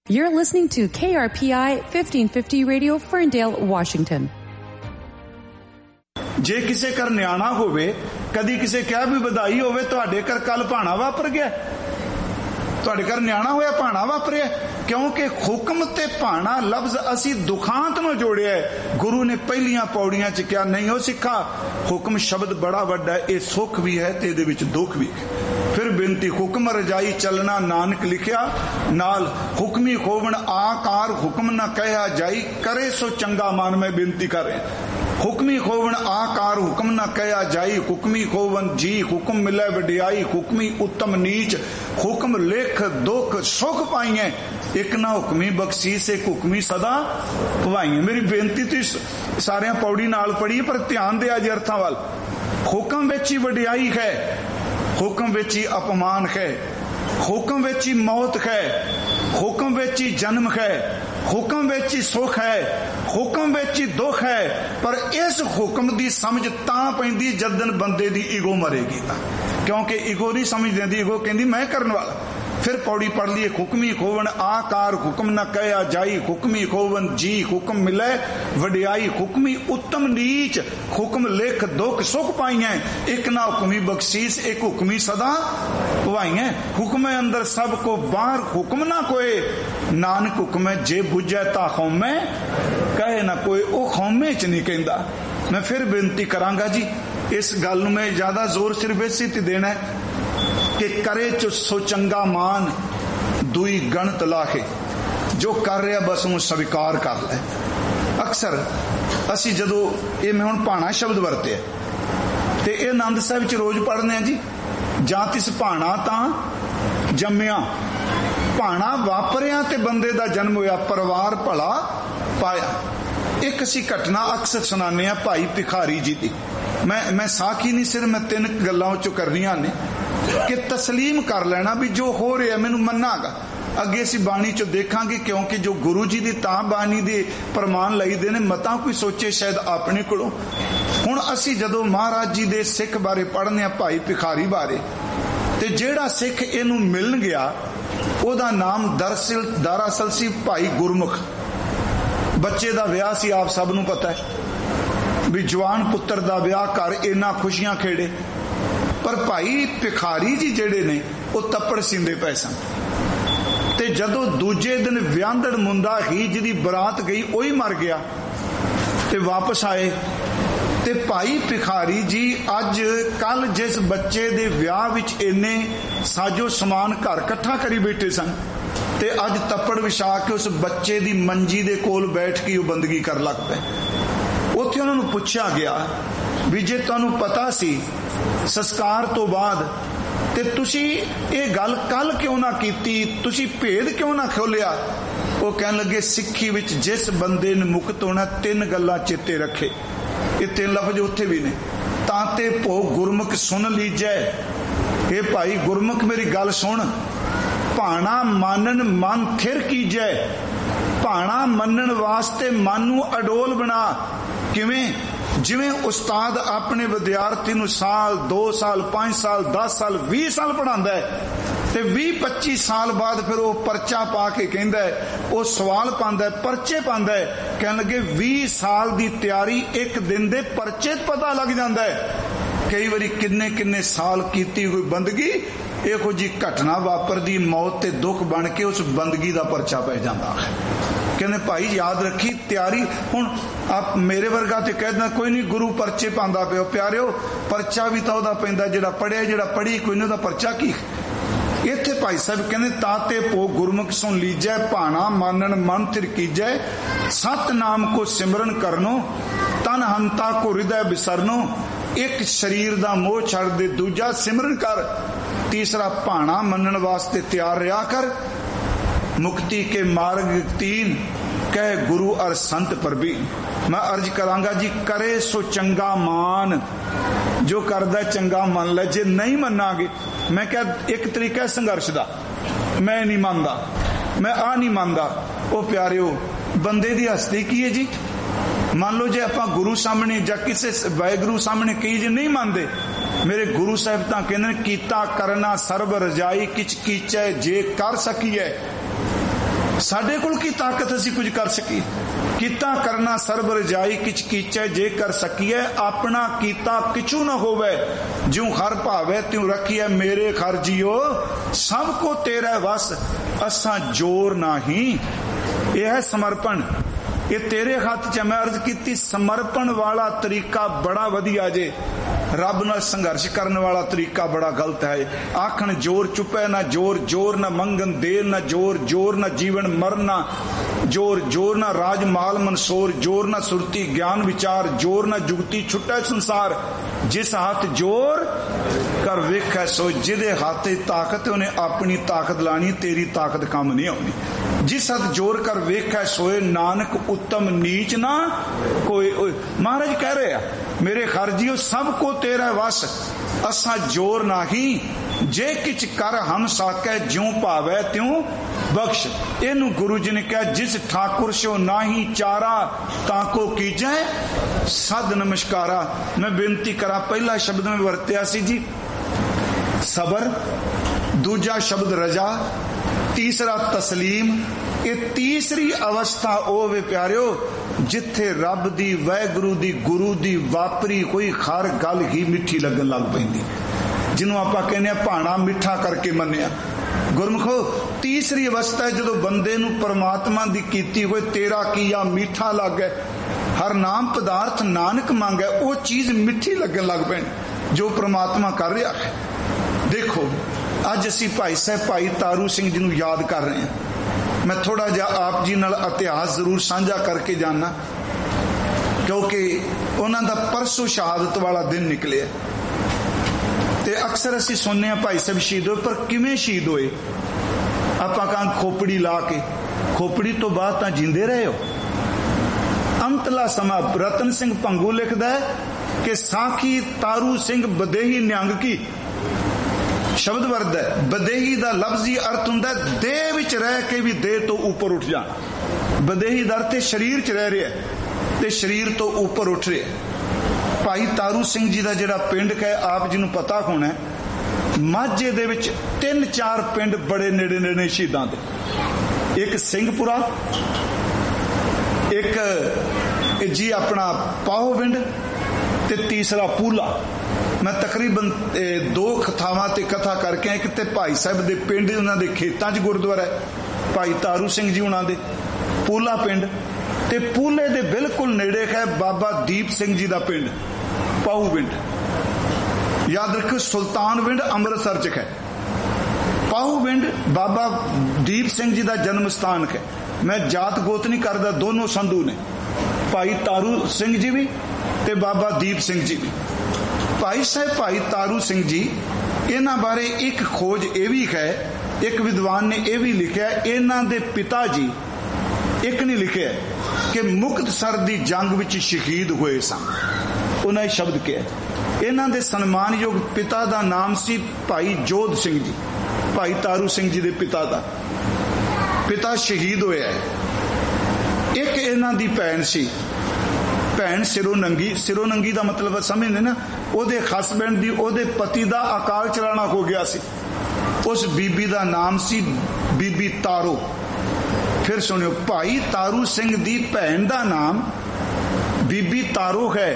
You're listening to KRPI 1550 Radio, Ferndale, Washington. ਜੇ ਕਿਸੇ ਘਰ ਨਿਆਣਾ ਹੋਵੇ, ਕਦੀ ਕਿਸੇ ਕਿਹਾ ਵੀ ਵਧਾਈ ਹੋਵੇ, ਤੁਹਾਡੇ ਘਰ ਕੱਲ ਭਾਣਾ ਵਾਪਰ ਗਿਆ, ਤੁਹਾਡੇ ਘਰ ਨਿਆਣਾ ਹੋਇਆ ਭਾਣਾ ਵਾਪਰਿਆ, ਕਿਉਂਕਿ ਹੁਕਮ ਤੇ ਭਾਣਾ ਲਫ਼ਜ਼ ਅਸੀਂ ਦੁਖਾਂਤ ਨੂੰ ਜੋੜਿਆ ਹੈ। ਗੁਰੂ ਨੇ ਪਹਿਲੀਆਂ ਪੌੜੀਆਂ 'ਚ ਕਿਹਾ ਨਹੀਂ ਉਹ ਸਿੱਖਾ, ਹੁਕਮ ਸ਼ਬਦ ਬੜਾ ਵੱਡਾ ਹੈ, ਇਹ ਸੁੱਖ ਵੀ ਹੈ ਤੇ ਇਹਦੇ ਵਿੱਚ ਦੁੱਖ ਵੀ ਹੈ। ਫਿਰ ਬੇਨਤੀ ਹੁਕਮ ਰਜਾਈ ਚੱਲਣਾ ਨਾਨਕ ਲਿਖਿਆ, ਨਾਲ ਹੁਕਮੀ ਹੋਵਣ ਆਕਾਰ ਹੁਕਮ ਨਾ ਕਹਿਆ ਜਾਈ, ਕਰੇ ਸੋ ਚੰਗਾ ਮਨ। ਮੈਂ ਬੇਨਤੀ ਕਰ ਰਿਹਾ, ਹੁਕਮੀ ਹੋਵਣ ਆਕਾਰ ਹੁਕਮ ਨਾ ਕਹਿਆ ਜਾਈ, ਹੁਕਮੀ ਹੋਵਨ ਜੀ ਹੁਕਮ ਮਿਲੇ ਵਡਿਆਈ, ਹੁਕਮੀ ਉੱਤਮ ਨੀਚ ਹੁਕਮ ਲਿਖ ਦੁੱਖ ਸੁਖ ਪਾਈਏ, ਇੱਕ ਨਾ ਹੁਕਮੀ ਬਖਸ਼ੀਸ਼ ਇੱਕ ਹੁਕਮੀ ਸਦਾ ਭਵਾਈਏ। ਮੇਰੀ ਬੇਨਤੀ ਤੁਸੀਂ ਸਾਰਿਆਂ ਪੌੜੀ ਨਾਲ ਪੜ੍ਹੀ, ਪਰ ਧਿਆਨ ਦਿਆ ਜੇ ਅਰਥਾਂ ਵੱਲ। ਹੁਕਮ ਵਿੱਚ ਹੀ ਵਡਿਆਈ ਹੈ, ਹੁਕਮ ਵਿੱਚ ਹੀ ਅਪਮਾਨ ਹੈ, ਹੁਕਮ ਵਿੱਚ ਹੀ ਮੌਤ ਹੈ, ਹੁਕਮ ਵਿੱਚ ਹੀ ਜਨਮ ਹੈ, ਹੁਕਮ ਵਿੱਚ ਹੀ ਸੁੱਖ ਹੈ, ਹੁਕਮ ਵਿੱਚ ਹੀ ਦੁੱਖ ਹੈ। ਪਰ ਇਸ ਹੁਕਮ ਦੀ ਸਮਝ ਤਾਂ ਪੈਂਦੀ ਜਦਨ ਬੰਦੇ ਦੀ ਈਗੋ ਮਰੇਗੀ ਤਾਂ, ਕਿਉਂਕਿ ਈਗੋ ਨਹੀਂ ਸਮਝ ਦਿੰਦੀ, ਈਗੋ ਕਹਿੰਦੀ ਮੈਂ ਕਰਨ ਵਾਲਾ। ਫਿਰ ਪੌੜੀ ਪੜ ਲਈਏ, ਹੁਕਮੀ ਹੋਵਣ ਆਕਾਰ ਹੁਕਮ ਨਾ ਕਹਿਆ ਜਾਈ, ਹੁਕਮੀ ਹੋਵਨ ਜੀ ਹੁਕਮ ਮਿਲੇ ਵਡਿਆਈ, ਹੁਕਮੀ ਉੱਤਮ ਨੀਚ ਹੁਕਮ ਲਿਖ ਦੁੱਖ ਸੁਖ ਪਾਈਆਂ, ਇੱਕ ਨਾ ਹੁਕਮੀ ਬਖਸ਼ੀਸ਼ ਇੱਕ ਹੁਕਮੀ ਸਦਾ ਭਵਾਈਆਂ। ਹੁਕਮੇ ਅੰਦਰ ਸਭ ਕੋ ਬਾਹਰ ਹੁਕਮ ਨਾ ਕੋਏ, ਨਾਨਕ ਹੁਕਮੇ ਜੇ ਬੁੱਝੈ ਤਾ ਖੌਮੇ ਕਹੇ ਨਾ ਕੋਈ। ਉਹ ਖੌਮੇ 'ਚ ਨਹੀਂ ਕਹਿੰਦਾ। ਮੈਂ ਫਿਰ ਬੇਨਤੀ ਕਰਾਂਗਾ ਜੀ, ਇਸ ਗੱਲ ਨੂੰ ਮੈਂ ਜ਼ਿਆਦਾ ਜ਼ੋਰ ਸਿਰਫ ਇਸੇ ਤੇ ਦੇਣਾ ਕਿ ਕਰੇ ਚ ਸੋ ਚੰਗਾ ਮਾਨ ਦੂਈ ਗਣਤ ਲਾਹੇ, ਜੋ ਕਰ ਰਿਹਾ ਬਸ ਉਹਨੂੰ ਸਵੀਕਾਰ ਕਰ ਲੈ। ਅਕਸਰ ਅਸੀਂ ਜਦੋਂ ਇਹ ਮੈਂ ਹੁਣ ਭਾਣਾ ਸ਼ਬਦ ਵਰਤਿਆ ਤੇ ਇਹ ਆਨੰਦ ਸਾਹਿਬ ਵਿੱਚ ਰੋਜ਼ ਪੜ੍ਹਦੇ ਹਾਂ ਜੀ, ਜਾਂ ਤਿਸ ਭਾਣਾ ਤਾਂ ਜੰਮਿਆ, ਭਾਣਾ ਵਾਪਰਿਆ ਤੇ ਬੰਦੇ ਦਾ ਜਨਮ ਹੋਇਆ, ਪਰਿਵਾਰ ਭਲਾ ਪਾਇਆ। ਇੱਕ ਅਸੀਂ ਘਟਨਾ ਅਕਸਰ ਸੁਣਾਉਂਦੇ ਹਾਂ ਭਾਈ ਭਿਖਾਰੀ ਜੀ ਦੀ। ਮੈਂ ਸਾਖੀ ਨਹੀਂ, ਸਿਰਫ ਮੈਂ ਤਿੰਨ ਗੱਲਾਂ ਚੋਂ ਕਰਨੀਆਂ ਨੇ ਕਿ ਤਸਲੀਮ ਕਰ ਲੈਣਾ ਵੀ ਜੋ ਹੋ ਰਿਹਾ ਮੈਨੂੰ ਮੰਨਾਗਾ। ਅੱਗੇ ਅਸੀਂ ਬਾਣੀ ਚੋਂ ਦੇਖਾਂਗੇ, ਕਿਉਂਕਿ ਜੋ ਗੁਰੂ ਜੀ ਦੀ ਤਾਂ ਬਾਣੀ ਦੇ ਪ੍ਰਮਾਣ ਲਈਦੇ ਨੇ, ਮਤਾਂ ਕੋਈ ਸੋਚੇ ਸ਼ਾਇਦ ਆਪਣੇ ਕੋਲੋਂ। ਹੁਣ ਅਸੀਂ ਜਦੋਂ ਮਹਾਰਾਜ ਜੀ ਦੇ ਸਿੱਖ ਬਾਰੇ ਪੜ੍ਹਨੇ ਆ, ਭਾਈ ਭਿਖਾਰੀ ਬਾਰੇ, ਤੇ ਜਿਹੜਾ ਸਿੱਖ ਇਹਨੂੰ ਮਿਲਣ ਗਿਆ ਉਹਦਾ ਨਾਮ ਦਰਅਸਲ ਸੀ ਭਾਈ ਗੁਰਮੁਖ। ਬੱਚੇ ਦਾ ਵਿਆਹ ਸੀ, ਆਪ ਸਭ ਨੂੰ ਪਤਾ ਹੈ ਵੀ ਜਵਾਨ ਪੁੱਤਰ ਦਾ ਵਿਆਹ ਕਰ ਇੰਨਾ ਖੁਸ਼ੀਆਂ ਖੇੜੇ। ਪਰ ਭਾਈ ਭਿਖਾਰੀ ਜੀ ਜਿਹੜੇ ਨੇ ਉਹ ਤੱਪੜ ਸਿੰਦੇ ਪਏ ਸਨ, ਤੇ ਜਦੋਂ ਦੂਜੇ ਦਿਨ ਵਿਆਹੰਦੜ ਮੁੰਡਾ ਹੀ ਜਿਹਦੀ ਬਰਾਤ ਗਈ ਉਹੀ ਮਰ ਗਿਆ ਤੇ ਵਾਪਸ ਆਏ, ਤੇ ਭਾਈ ਭਿਖਾਰੀ ਜੀ ਅੱਜ ਕੱਲ ਜਿਸ ਬੱਚੇ ਦੇ ਵਿਆਹ ਵਿੱਚ ਇੰਨੇ ਸਾਜੋ ਸਮਾਨ ਘਰ ਇਕੱਠਾ ਕਰੀ ਬੈਠੇ ਸਨ, ਤੇ ਅੱਜ ਤੱਪੜ ਵਿਛਾ ਕੇ ਉਸ ਬੱਚੇ ਦੀ ਮੰਜੀ ਦੇ ਕੋਲ ਬੈਠ ਕੇ ਉਹ ਬੰਦਗੀ ਕਰਨ ਲੱਗ ਪਏ। ਉੱਥੇ ਉਹਨਾਂ ਨੂੰ ਪੁੱਛਿਆ ਗਿਆ ਵੀ ਜੇ ਤੁਹਾਨੂੰ ਪਤਾ ਸੀ ਸੰਸਕਾਰ ਤੋਂ ਬਾਅਦ ਤੇ ਤੁਸੀਂ ਇਹ ਗੱਲ ਕੱਲ ਕਿਉਂ ਨਾ ਕੀਤੀ, ਤੁਸੀਂ ਭੇਦ ਕਿਉਂ ਨਾ ਖੋਲਿਆ? ਉਹ ਕਹਿਣ ਲੱਗੇ ਸਿੱਖੀ ਵਿੱਚ ਜਿਸ ਬੰਦੇ ਨੇ ਮੁਕਤ ਹੋਣਾ ਤਿੰਨ ਗੱਲਾਂ ਚੇਤੇ ਰੱਖੇ। ਇਹ ਤਿੰਨ ਲਫ਼ਜ਼ ਉੱਥੇ ਵੀ ਨੇ, ਤਾਂ ਤੇ ਭੋ ਗੁਰਮੁਖ ਸੁਣ ਲੀਜੈ। ਇਹ ਭਾਈ ਗੁਰਮੁਖ ਮੇਰੀ ਗੱਲ ਸੁਣ, ਭਾਣਾ ਮਾਨਨ ਮਨ ਥਿਰ ਕੀਜੈ। ਭਾਣਾ ਮੰਨਣ ਵਾਸਤੇ ਮਨ ਨੂੰ ਅਡੋਲ ਬਣਾ। ਕਿਵੇਂ? ਜਿਵੇਂ ਉਸਤਾਦ ਆਪਣੇ ਵਿਦਿਆਰਥੀ ਨੂੰ ਸਾਲ 2 ਸਾਲ 5 ਸਾਲ 10 ਸਾਲ 20 ਸਾਲ ਪੜ੍ਹਾਉਂਦਾ ਹੈ, ਤੇ 20-25 ਸਾਲ ਬਾਅਦ ਫਿਰ ਉਹ ਪਰਚਾ ਪਾ ਕੇ ਕਹਿੰਦਾ ਹੈ, ਉਹ ਸਵਾਲ ਪਾਉਂਦਾ, ਪਰਚੇ ਪਾਉਂਦਾ ਹੈ। ਕਹਿਣ ਲੱਗੇ 20 ਸਾਲ ਦੀ ਤਿਆਰੀ ਇੱਕ ਦਿਨ ਦੇ ਪਰਚੇ ਪਤਾ ਲੱਗ ਜਾਂਦਾ ਹੈ। ਕਈ ਵਾਰੀ ਕਿੰਨੇ ਸਾਲ ਕੀਤੀ ਕੋਈ ਬੰਦਗੀ, ਇਹੋ ਜੀ ਘਟਨਾ ਵਾਪਰਦੀ, ਮੌਤ ਤੇ ਦੁੱਖ ਬਣ ਕੇ ਉਸ ਬੰਦਗੀ ਦਾ ਪਰਚਾ ਪੈ ਜਾਂਦਾ ਹੈ। ਕਹਿੰਦੇ ਭਾਈ ਯਾਦ ਰੱਖੀ ਤਿਆਰੀ। ਹੁਣ ਆਪ ਮੇਰੇ ਵਰਗਾ ਤੇ ਕਹਿ ਦਿੰਦਾ ਕੋਈ ਨਹੀਂ ਗੁਰੂ ਪਰਚੇ ਪਾਉਂਦਾ ਪਿਓ। ਪਿਆਰਿਓ ਪਰਚਾ ਵੀ ਤਾਂ ਉਹਦਾ ਪੈਂਦਾ ਜਿਹੜਾ ਪੜਿਆ, ਜਿਹੜਾ ਪੜ੍ਹੀ ਕੋਈ ਨਹੀਂ ਉਹਦਾ ਪਰਚਾ ਕੀ। ਇੱਥੇ ਭਾਈ ਸਾਹਿਬ ਕਹਿੰਦੇ ਤਾਤੇ ਭੋ ਗੁਰਮੁਖ ਸੁਣ ਲੀਜੈ, ਭਾਣਾ ਮਾਨਣ ਮਨ ਥਿਰ ਕੀਜੈ। ਸਤਨਾਮ ਕੋ ਸਿਮਰਨ ਕਰਨੋ, ਤਨ ਹੰਤਾ ਕੋ ਹਿਰਦੈ ਬਿਸਰਨੋ। ਇੱਕ ਸਰੀਰ ਦਾ ਮੋਹ ਛੱਡ ਦੇ, ਦੂਜਾ ਸਿਮਰਨ ਕਰ, ਤੀਸਰਾ ਭਾਣਾ ਮੰਨਣ ਵਾਸਤੇ ਤਿਆਰ ਰਿਹਾ ਕਰ। ਮੁਕਤੀ ਕੇ ਮਾਰਗ ਤੀਨ ਕਹਿ ਗੁਰੂ ਅਰ ਸੰਤ ਪ੍ਰਬੀਨ। ਮੈਂ ਅਰਜ ਕਰਾਂਗਾ ਜੀ, ਕਰੇ ਸੋ ਚੰਗਾ ਮਾਨ, ਜੋ ਕਰਦਾ ਚੰਗਾ ਮੰਨ ਲੈ। ਜੇ ਨਹੀਂ ਮੰਨਾਂਗੇ, ਮੈਂ ਕਿਹਾ ਇੱਕ ਤਰੀਕਾ ਸੰਘਰਸ਼ ਦਾ, ਮੈਂ ਨਹੀਂ ਮੰਨਦਾ, ਮੈਂ ਆ ਨਹੀਂ ਮੰਨਦਾ। ਉਹ ਪਿਆਰਿਓ ਬੰਦੇ ਦੀ ਹਸਤੀ ਕੀ ਹੈ ਜੀ? ਮੰਨ ਲਓ ਜੇ ਆਪਾਂ ਗੁਰੂ ਸਾਹਮਣੇ ਜਾਂ ਕਿਸੇ ਵਾਹਿਗੁਰੂ ਸਾਹਮਣੇ ਕਹੀ ਜੇ ਨਹੀਂ ਮੰਨਦੇ, ਮੇਰੇ ਗੁਰੂ ਸਾਹਿਬ ਤਾਂ ਕਹਿੰਦੇ ਨੇ ਕੀਤਾ ਕਰਨਾ ਸਰਬ ਰਜਾਈ, ਕਿਛ ਕੀਚੈ ਜੇ ਕਰ ਸਕੀਐ। ਸਾਡੇ ਕੋਲ ਕੀ ਤਾਕਤ ਅਸੀਂ ਕੁਝ ਕਰ ਸਕੀਏ। ਕੀਤਾ ਕਰਨਾ ਸਰਬ ਰਜਾਈ ਕਿਛ ਕੀਚੈ ਜੇ ਕਰ ਸਕੀਏ, ਆਪਣਾ ਕੀਤਾ ਕਿਛੂ ਨਾ ਹੋਵੇ, ਜਿਉ ਹਰ ਭਾਵੇ ਤਿਉ ਰੱਖੀਐ, ਮੇਰੇ ਖਰ ਜੀਓ ਸਭ ਕੋ ਤੇਰਾ ਵਸ, ਅਸਾਂ ਜੋਰ ਨਹੀਂ। ਇਹ ਹੈ ਸਮਰਪਣ, ਇਹ ਤੇਰੇ ਹੱਥ 'ਚ। ਮੈਂ ਅਰਜ਼ ਕੀਤੀ ਸਮਰਪਣ ਵਾਲਾ ਤਰੀਕਾ ਬੜਾ ਵਧੀਆ ਜੇ, ਰੱਬ ਨਾਲ ਸੰਘਰਸ਼ ਕਰਨ ਵਾਲਾ ਤਰੀਕਾ ਬੜਾ ਗਲਤ ਹੈ। ਆਖਣ ਜੋਰ ਚੁੱਪੈ ਨਾ ਜੋਰ, ਜੋਰ ਨਾ ਮੰਗਣ ਦੇਰ ਨਾ ਜੋਰ, ਜੋਰ ਨਾ ਜੀਵਨ ਮਰਨਾ ਜੋਰ, ਜੋਰ ਨਾ ਰਾਜ ਮਾਲ ਮਨਸੋਰ, ਜੋਰ ਨਾ ਸੁਰਤੀ ਗਿਆਨ ਵਿਚਾਰ, ਜੋਰ ਨਾ ਜੁਗਤੀ ਛੁੱਟੈ ਸੰਸਾਰ, ਜਿਸ ਹੱਥ ਜੋਰ ਕਰ ਵੇਖੈ ਸੋ, ਜਿਹਦੇ ਹੱਥ 'ਚ ਤਾਕਤ ਉਹਨੇ ਆਪਣੀ ਤਾਕਤ ਲਾਣੀ, ਤੇਰੀ ਤਾਕਤ ਕੰਮ ਨਹੀਂ ਆਉਣੀ। ਜਿਸ ਹੱਥ ਜੋਰ ਕਰ ਵੇਖੈ ਸੋਏ, ਨਾਨਕ ਉੱਤਮ ਨੀਚ ਨਾ ਕੋਈ। ਮਹਾਰਾਜ ਕਹਿ ਰਹੇ ਆ, ਮੇਰੇ ਖਰਜੀਓ ਸਭ ਕੋ ਤੇਰਾ ਵਸ, ਅਸਾਂ ਜੋਰ ਨਹੀਂ, ਜੇ ਕਿਛ ਕਰ ਹਮ ਸਾਕੈ, ਜਿਉ ਭਾਵੈ ਤਿਉ ਬਖਸ਼। ਇਹਨੂੰ ਗੁਰੂ ਜੀ ਨੇ ਕਿਹਾ, ਜਿਸ ਠਾਕੁਰ ਸੋ ਨਾਹੀ ਚਾਰਾ, ਤਾਂ ਕੋ ਕੀਜੈ ਸਦ ਨਮਸਕਾਰਾ। ਮੈਂ ਬੇਨਤੀ ਕਰਾਂ, ਪਹਿਲਾ ਸ਼ਬਦ ਮੈਂ ਵਰਤਿਆ ਸੀ ਜੀ ਸਬਰ, ਦੂਜਾ ਸ਼ਬਦ ਰਜਾ, ਤੀਸਰਾ ਤਸਲੀਮ। ਇਹ ਤੀਸਰੀ ਅਵਸਥਾ ਉਹ ਵੇ ਪਿਆਰਿਓ, ਜਿੱਥੇ ਰੱਬ ਦੀ, ਵਾਹਿਗੁਰੂ ਦੀ, ਗੁਰੂ ਦੀ ਵਾਪਰੀ ਕੋਈ ਹਰ ਗੱਲ ਹੀ ਮਿੱਠੀ ਲੱਗਣ ਲੱਗ ਪੈਂਦੀ, ਜਿਹਨੂੰ ਆਪਾਂ ਕਹਿੰਦੇ ਆ ਭਾਣਾ ਮਿੱਠਾ ਕਰਕੇ ਮੰਨਿਆ। ਗੁਰਮੁਖੋ ਤੀਸਰੀ ਅਵਸਥਾ ਹੈ ਜਦੋਂ ਬੰਦੇ ਨੂੰ ਪਰਮਾਤਮਾ ਦੀ ਕੀਤੀ ਹੋਏ ਤੇਰਾ ਕੀਆ ਮਿੱਠਾ ਲੱਗੇ, ਹਰ ਨਾਮ ਪਦਾਰਥ ਨਾਨਕ ਮੰਗੈ, ਉਹ ਚੀਜ਼ ਮਿੱਠੀ ਲੱਗਣ ਲੱਗ ਪੈਣ ਜੋ ਪਰਮਾਤਮਾ ਕਰ ਰਿਹਾ ਹੈ। ਦੇਖੋ ਅੱਜ ਅਸੀਂ ਭਾਈ ਸਾਹਿਬ ਭਾਈ ਤਾਰੂ ਸਿੰਘ ਜੀ ਨੂੰ ਯਾਦ ਕਰ ਰਹੇ ਹਾਂ। ਮੈਂ ਥੋੜਾ ਜਿਹਾ ਆਪ ਜੀ ਨਾਲ ਇਤਿਹਾਸ ਜ਼ਰੂਰ ਸਾਂਝਾ ਕਰਕੇ ਜਾਣਾ, ਕਿਉਂਕਿ ਉਹਨਾਂ ਦਾ ਪਰਸੋਂ ਸ਼ਹਾਦਤ ਵਾਲਾ ਦਿਨ ਨਿਕਲਿਆ ਤੇ ਅਕਸਰ ਅਸੀਂ ਸੁਣਨੇ ਆ ਭਾਈ ਸਾਹਿਬ ਸ਼ਹੀਦ ਹੋਏ, ਪਰ ਕਿਵੇਂ ਸ਼ਹੀਦ ਹੋਏ? ਆਪਾਂ ਕਹਾਂ ਖੋਪੜੀ ਲਾ ਕੇ, ਖੋਪੜੀ ਤੋਂ ਬਾਅਦ ਤਾਂ ਜਿੰਦੇ ਰਹੇ ਹੋ। ਅੰਤਲਾ ਸਮਾਂ ਰਤਨ ਸਿੰਘ ਭੰਗੂ ਲਿਖਦਾ ਹੈ ਕਿ ਸਾਖੀ ਤਾਰੂ ਸਿੰਘ ਬਦੇਹੀ ਨਿਹੰਗ ਕੀ, ਸ਼ਬਦ ਵਰਦ ਹੈ। ਬਦੇਹੀ ਦਾ ਲਫ਼ਜ਼ੀ ਅਰਥ ਹੁੰਦਾ ਦੇਹ ਵਿੱਚ ਰਹਿ ਕੇ ਵੀ ਦੇਹ ਤੋਂ ਉੱਪਰ ਉੱਠ ਜਾਣਾ। ਬਦੇਹੀ ਦਾ ਅਰਥ ਸਰੀਰ 'ਚ ਰਹਿ ਰਿਹਾ ਤੇ ਸਰੀਰ ਤੋਂ ਉੱਪਰ ਉੱਠ ਰਿਹਾ। ਭਾਈ ਤਾਰੂ ਸਿੰਘ ਜੀ ਦਾ ਜਿਹੜਾ ਪਿੰਡ ਹੈ, ਆਪ ਜੀ ਨੂੰ ਪਤਾ ਹੋਣਾ, ਮਾਝੇ ਦੇ ਵਿੱਚ 3-4 ਪਿੰਡ ਬੜੇ ਨੇੜੇ ਨੇੜੇ ਸ਼ਹੀਦਾਂ ਦੇ। ਇੱਕ ਸਿੰਘਪੁਰਾ, ਇੱਕ ਜੀ ਆਪਣਾ ਪਾਹੋਵਿੰਡ ਤੇ ਤੀਸਰਾ ਪੂਲਾ। ਮੈਂ ਤਕਰੀਬਨ 2 ਕਥਾਵਾਂ ਤੇ ਕਥਾ ਕਰਕੇ ਇੱਕ ਤੇ ਭਾਈ ਸਾਹਿਬ ਦੇ ਪਿੰਡ, ਉਹਨਾਂ ਦੇ ਖੇਤਾਂ 'ਚ ਗੁਰਦੁਆਰਾ ਹੈ ਭਾਈ ਤਾਰੂ ਸਿੰਘ ਜੀ ਉਹਨਾਂ ਦੇ, ਪੂਲਾ ਪਿੰਡ, ਤੇ ਪੂਲੇ ਦੇ ਬਿਲਕੁਲ ਨੇੜੇ ਹੈ ਬਾਬਾ ਦੀਪ ਸਿੰਘ ਜੀ ਦਾ ਪਿੰਡ ਪਾਹੂਵਿੰਡ। ਯਾਦ ਰੱਖੋ ਸੁਲਤਾਨਵਿੰਡ ਅੰਮ੍ਰਿਤਸਰ 'ਚ ਹੈ, ਪਾਹੂਵਿੰਡ ਬਾਬਾ ਦੀਪ ਸਿੰਘ ਜੀ ਦਾ ਜਨਮ ਸਥਾਨ ਹੈ। ਮੈਂ ਜਾਤ ਗੋਤ ਨਹੀਂ ਕਰਦਾ, ਦੋਨੋਂ ਸੰਧੂ ਨੇ, ਭਾਈ ਤਾਰੂ ਸਿੰਘ ਜੀ ਵੀ ਤੇ ਬਾਬਾ ਦੀਪ ਸਿੰਘ ਜੀ ਵੀ। ਭਾਈ ਸਾਹਿਬ ਭਾਈ ਤਾਰੂ ਸਿੰਘ ਜੀ, ਇਹਨਾਂ ਬਾਰੇ ਇੱਕ ਖੋਜ ਇਹ ਵੀ ਹੈ, ਇੱਕ ਵਿਦਵਾਨ ਨੇ ਇਹ ਵੀ ਲਿਖਿਆ, ਇਹਨਾਂ ਦੇ ਪਿਤਾ ਜੀ, ਇੱਕ ਨੇ ਲਿਖਿਆ ਕਿ ਮੁਕਤਸਰ ਦੀ ਜੰਗ ਵਿੱਚ ਸ਼ਹੀਦ ਹੋਏ ਸਨ। ਉਹਨਾਂ ਇਹ ਸ਼ਬਦ ਕਿਹਾ। ਇਹਨਾਂ ਦੇ ਸਨਮਾਨਯੋਗ ਪਿਤਾ ਦਾ ਨਾਮ ਸੀ ਭਾਈ ਜੋਧ ਸਿੰਘ ਜੀ, ਭਾਈ ਤਾਰੂ ਸਿੰਘ ਜੀ ਦੇ ਪਿਤਾ ਦਾ। ਪਿਤਾ ਸ਼ਹੀਦ ਹੋਇਆ ਹੈ। ਇੱਕ ਇਹਨਾਂ ਦੀ ਭੈਣ ਸੀ, ਭੈਣ ਸਿਰੋਂ ਨੰਗੀ। ਸਿਰੋਂ ਨੰਗੀ ਦਾ ਮਤਲਬ ਸਮਝਦੇ ਨਾ, ਉਹਦੇ ਹਸਬੈਂਡ ਦੀ, ਉਹਦੇ ਪਤੀ ਦਾ ਅਕਾਲ ਚਲਾਣਾ ਹੋ ਗਿਆ ਸੀ। ਉਸ ਬੀਬੀ ਦਾ ਨਾਮ ਸੀ ਬੀਬੀ ਤਾਰੋ। ਫਿਰ ਸੁਣਿਓ, ਭਾਈ ਤਾਰੂ ਸਿੰਘ ਦੀ ਭੈਣ ਦਾ ਨਾਮ ਬੀਬੀ ਤਾਰੋ ਹੈ।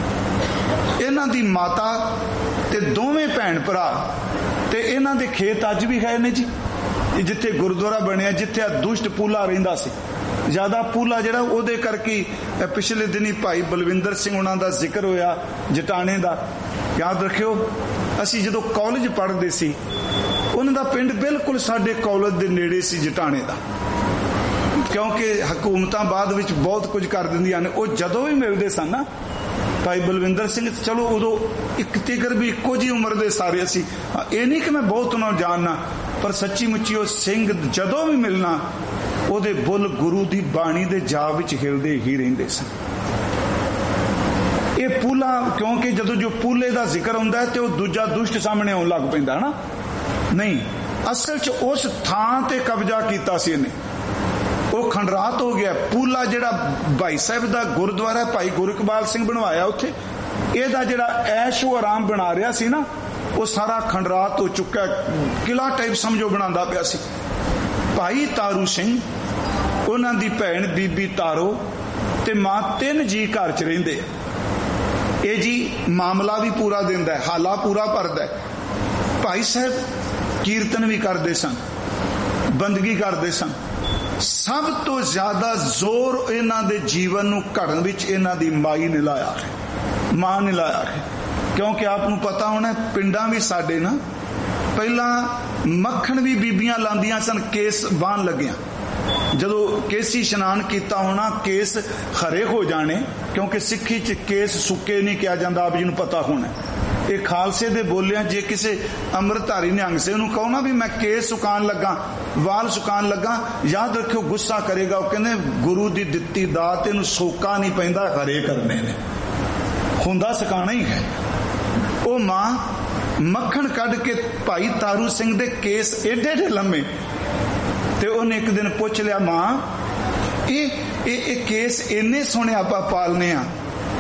ਇਹਨਾਂ ਦੀ ਮਾਤਾ ਤੇ ਦੋਵੇਂ ਭੈਣ ਭਰਾ, ਤੇ ਇਹਨਾਂ ਦੇ ਖੇਤ ਅੱਜ ਵੀ ਹੈ ਨੇ ਜੀ, ਜਿੱਥੇ ਗੁਰਦੁਆਰਾ ਬਣਿਆ, ਜਿੱਥੇ ਆ ਦੁਸ਼ਟ ਪੂਲਾ ਰਹਿੰਦਾ ਸੀ। ਜ਼ਿਆਦਾ ਪੂਲਾ ਜਿਹੜਾ, ਉਹਦੇ ਕਰਕੇ ਪਿਛਲੇ ਦਿਨੀ ਭਾਈ ਬਲਵਿੰਦਰ ਸਿੰਘ ਉਹਨਾਂ ਦਾ ਜ਼ਿਕਰ ਹੋਇਆ, ਜਟਾਣੇ ਦਾ। ਯਾਦ ਰੱਖਿਓ, ਅਸੀਂ ਜਦੋਂ ਕਾਲਜ ਪੜ੍ਹਦੇ ਸੀ, ਉਹਨਾਂ ਦਾ ਪਿੰਡ ਬਿਲਕੁਲ ਸਾਡੇ ਕਾਲਜ ਦੇ ਨੇੜੇ ਸੀ, ਜਟਾਣੇ ਦਾ। ਕਿਉਂਕਿ ਹਕੂਮਤਾਂ ਬਾਅਦ ਵਿੱਚ ਬਹੁਤ ਕੁਝ ਕਰ ਦਿੰਦੀਆਂ ਨੇ। ਉਹ ਜਦੋਂ ਵੀ ਮਿਲਦੇ ਸਨ ਨਾ, ਭਾਈ ਬਲਵਿੰਦਰ ਸਿੰਘ, ਚਲੋ ਉਦੋਂ ਇੱਕ ਤਿਕਰ ਵੀ ਇੱਕੋ ਜਿਹੀ ਉਮਰ ਦੇ ਸਾਰੇ ਅਸੀਂ, ਇਹ ਨਹੀਂ ਕਿ ਮੈਂ ਬਹੁਤ ਉਹਨਾਂ ਨੂੰ ਜਾਣਨਾ, ਪਰ ਸੱਚੀ ਮੁੱਚੀ ਉਹ ਸਿੰਘ ਜਦੋਂ ਵੀ ਮਿਲਣਾ, ਉਹਦੇ ਬੁੱਲ ਗੁਰੂ ਦੀ ਬਾਣੀ ਦੇ ਜਾਪ ਵਿੱਚ ਹਿਲਦੇ ਹੀ ਰਹਿੰਦੇ ਸਨ। ਇਹ ਪੂਲਾ, ਕਿਉਂਕਿ ਜਦੋਂ ਜੋ ਪੂਲੇ ਦਾ ਜ਼ਿਕਰ ਹੁੰਦਾ ਹੈ ਤੇ ਉਹ ਦੂਜਾ ਦੁਸ਼ਟ ਸਾਹਮਣੇ ਆਉਣ ਲੱਗ ਪੈਂਦਾ ਨਾ। ਨਹੀਂ, ਅਸਲ 'ਚ ਉਸ ਥਾਂ ਤੇ ਕਬਜ਼ਾ ਕੀਤਾ ਸੀ ਇਹਨੇ, ਉਹ ਖੰਡਰਾਤ ਹੋ ਗਿਆ। ਪੂਲਾ ਜਿਹੜਾ ਭਾਈ ਸਾਹਿਬ ਦਾ ਗੁਰਦੁਆਰਾ ਭਾਈ ਗੁਰਕਬਾਲ ਸਿੰਘ ਬਣਵਾਇਆ, ਉੱਥੇ ਇਹਦਾ ਜਿਹੜਾ ਐਸ਼ੋ ਆਰਾਮ ਬਣਾ ਰਿਹਾ ਸੀ ਨਾ, ਉਹ ਸਾਰਾ ਖੰਡਰਾਤ ਹੋ ਚੁੱਕਾ, ਕਿਲਾ ਟਾਈਪ ਸਮਝੋ ਬਣਾਉਂਦਾ ਪਿਆ ਸੀ। ਭਾਈ ਤਾਰੂ ਸਿੰਘ ਉਹਨਾਂ ਦੀ ਭੈਣ ਬੀਬੀ ਤਾਰੋ ਤੇ ਮਾਂ 3 ਜੀ ਘਰ 'ਚ ਰਹਿੰਦੇ। ਇਹ ਜੀ ਮਾਮਲਾ ਵੀ ਪੂਰਾ ਦਿੰਦਾ, ਹਾਲਾ ਪੂਰਾ ਭਰਦਾ। ਭਾਈ ਸਾਹਿਬ ਕੀਰਤਨ ਵੀ ਕਰਦੇ ਸਨ, ਬੰਦਗੀ ਕਰਦੇ ਸਨ। ਸਭ ਤੋਂ ਜ਼ਿਆਦਾ ਜ਼ੋਰ ਇਹਨਾਂ ਦੇ ਜੀਵਨ ਨੂੰ ਘੜਨ ਵਿੱਚ ਇਹਨਾਂ ਦੀ ਮਾਈ ਨੇ ਲਾਇਆ ਹੈ, ਮਾਂ ਨੇ ਲਾਇਆ ਹੈ। ਕਿਉਂਕਿ ਆਪ ਨੂੰ ਪਤਾ ਹੋਣਾ ਪਿੰਡਾਂ ਵੀ ਸਾਡੇ ਨਾ ਪਹਿਲਾਂ ਮੱਖਣ ਵੀ ਬੀਬੀਆਂ ਲਾਉਂਦੀਆਂ ਸਨ ਕੇਸ ਬਾਹਨ ਲੱਗਿਆ। ਜਦੋਂ ਕੇਸੀ ਇਸ਼ਨਾਨ ਕੀਤਾ ਹੋਣਾ ਕੇਸ ਹਰੇ ਹੋ ਜਾਣੇ, ਕਿਉਂਕਿ ਸਿੱਖੀ 'ਚ ਕੇਸ ਸੁੱਕੇ ਨਹੀਂ ਕਿਹਾ ਜਾਂਦਾ, ਆਪ ਜੀ ਨੂੰ ਪਤਾ ਹੋਣਾ। ਇਹ ਖਾਲਸੇ ਦੇ ਬੋਲਿਆ ਜੇ ਕਿਸੇ ਅੰਮ੍ਰਿਤਧਾਰੀ ਨਿਹੰਗ ਸਿੰਘ ਨੂੰ ਕਹੋ ਨਾ ਵੀ ਮੈਂ ਕੇਸ ਸੁਕਾਉਣ ਲੱਗਾ, ਵਾਲ ਸੁਕਾਉਣ ਲੱਗਾ, ਯਾਦ ਰੱਖਿਓ ਗੁੱਸਾ ਕਰੇਗਾ। ਉਹ ਕਹਿੰਦੇ ਗੁਰੂ ਦੀ ਦਿੱਤੀ ਦਾਤ, ਇਹਨੂੰ ਸੋਕਾ ਨਹੀਂ ਪੈਂਦਾ, ਹਰੇ ਕਰਨੇ ਨੇ, ਹੁੰਦਾ ਸੁਕਾਉਣਾ ਹੀ ਹੈ। ਉਹ ਮਾਂ ਮੱਖਣ ਕੱਢ ਕੇ ਭਾਈ ਤਾਰੂ ਸਿੰਘ ਦੇ ਕੇਸ ਏਡੇ ਏਡੇ ਲੰਮੇ, ਤੇ ਉਹਨੇ ਇੱਕ ਦਿਨ ਪੁੱਛ ਲਿਆ, ਮਾਂ ਇਹ ਕੇਸ ਇੰਨੇ ਸੋਹਣੇ ਆਪਾਂ ਪਾਲਨੇ ਆ,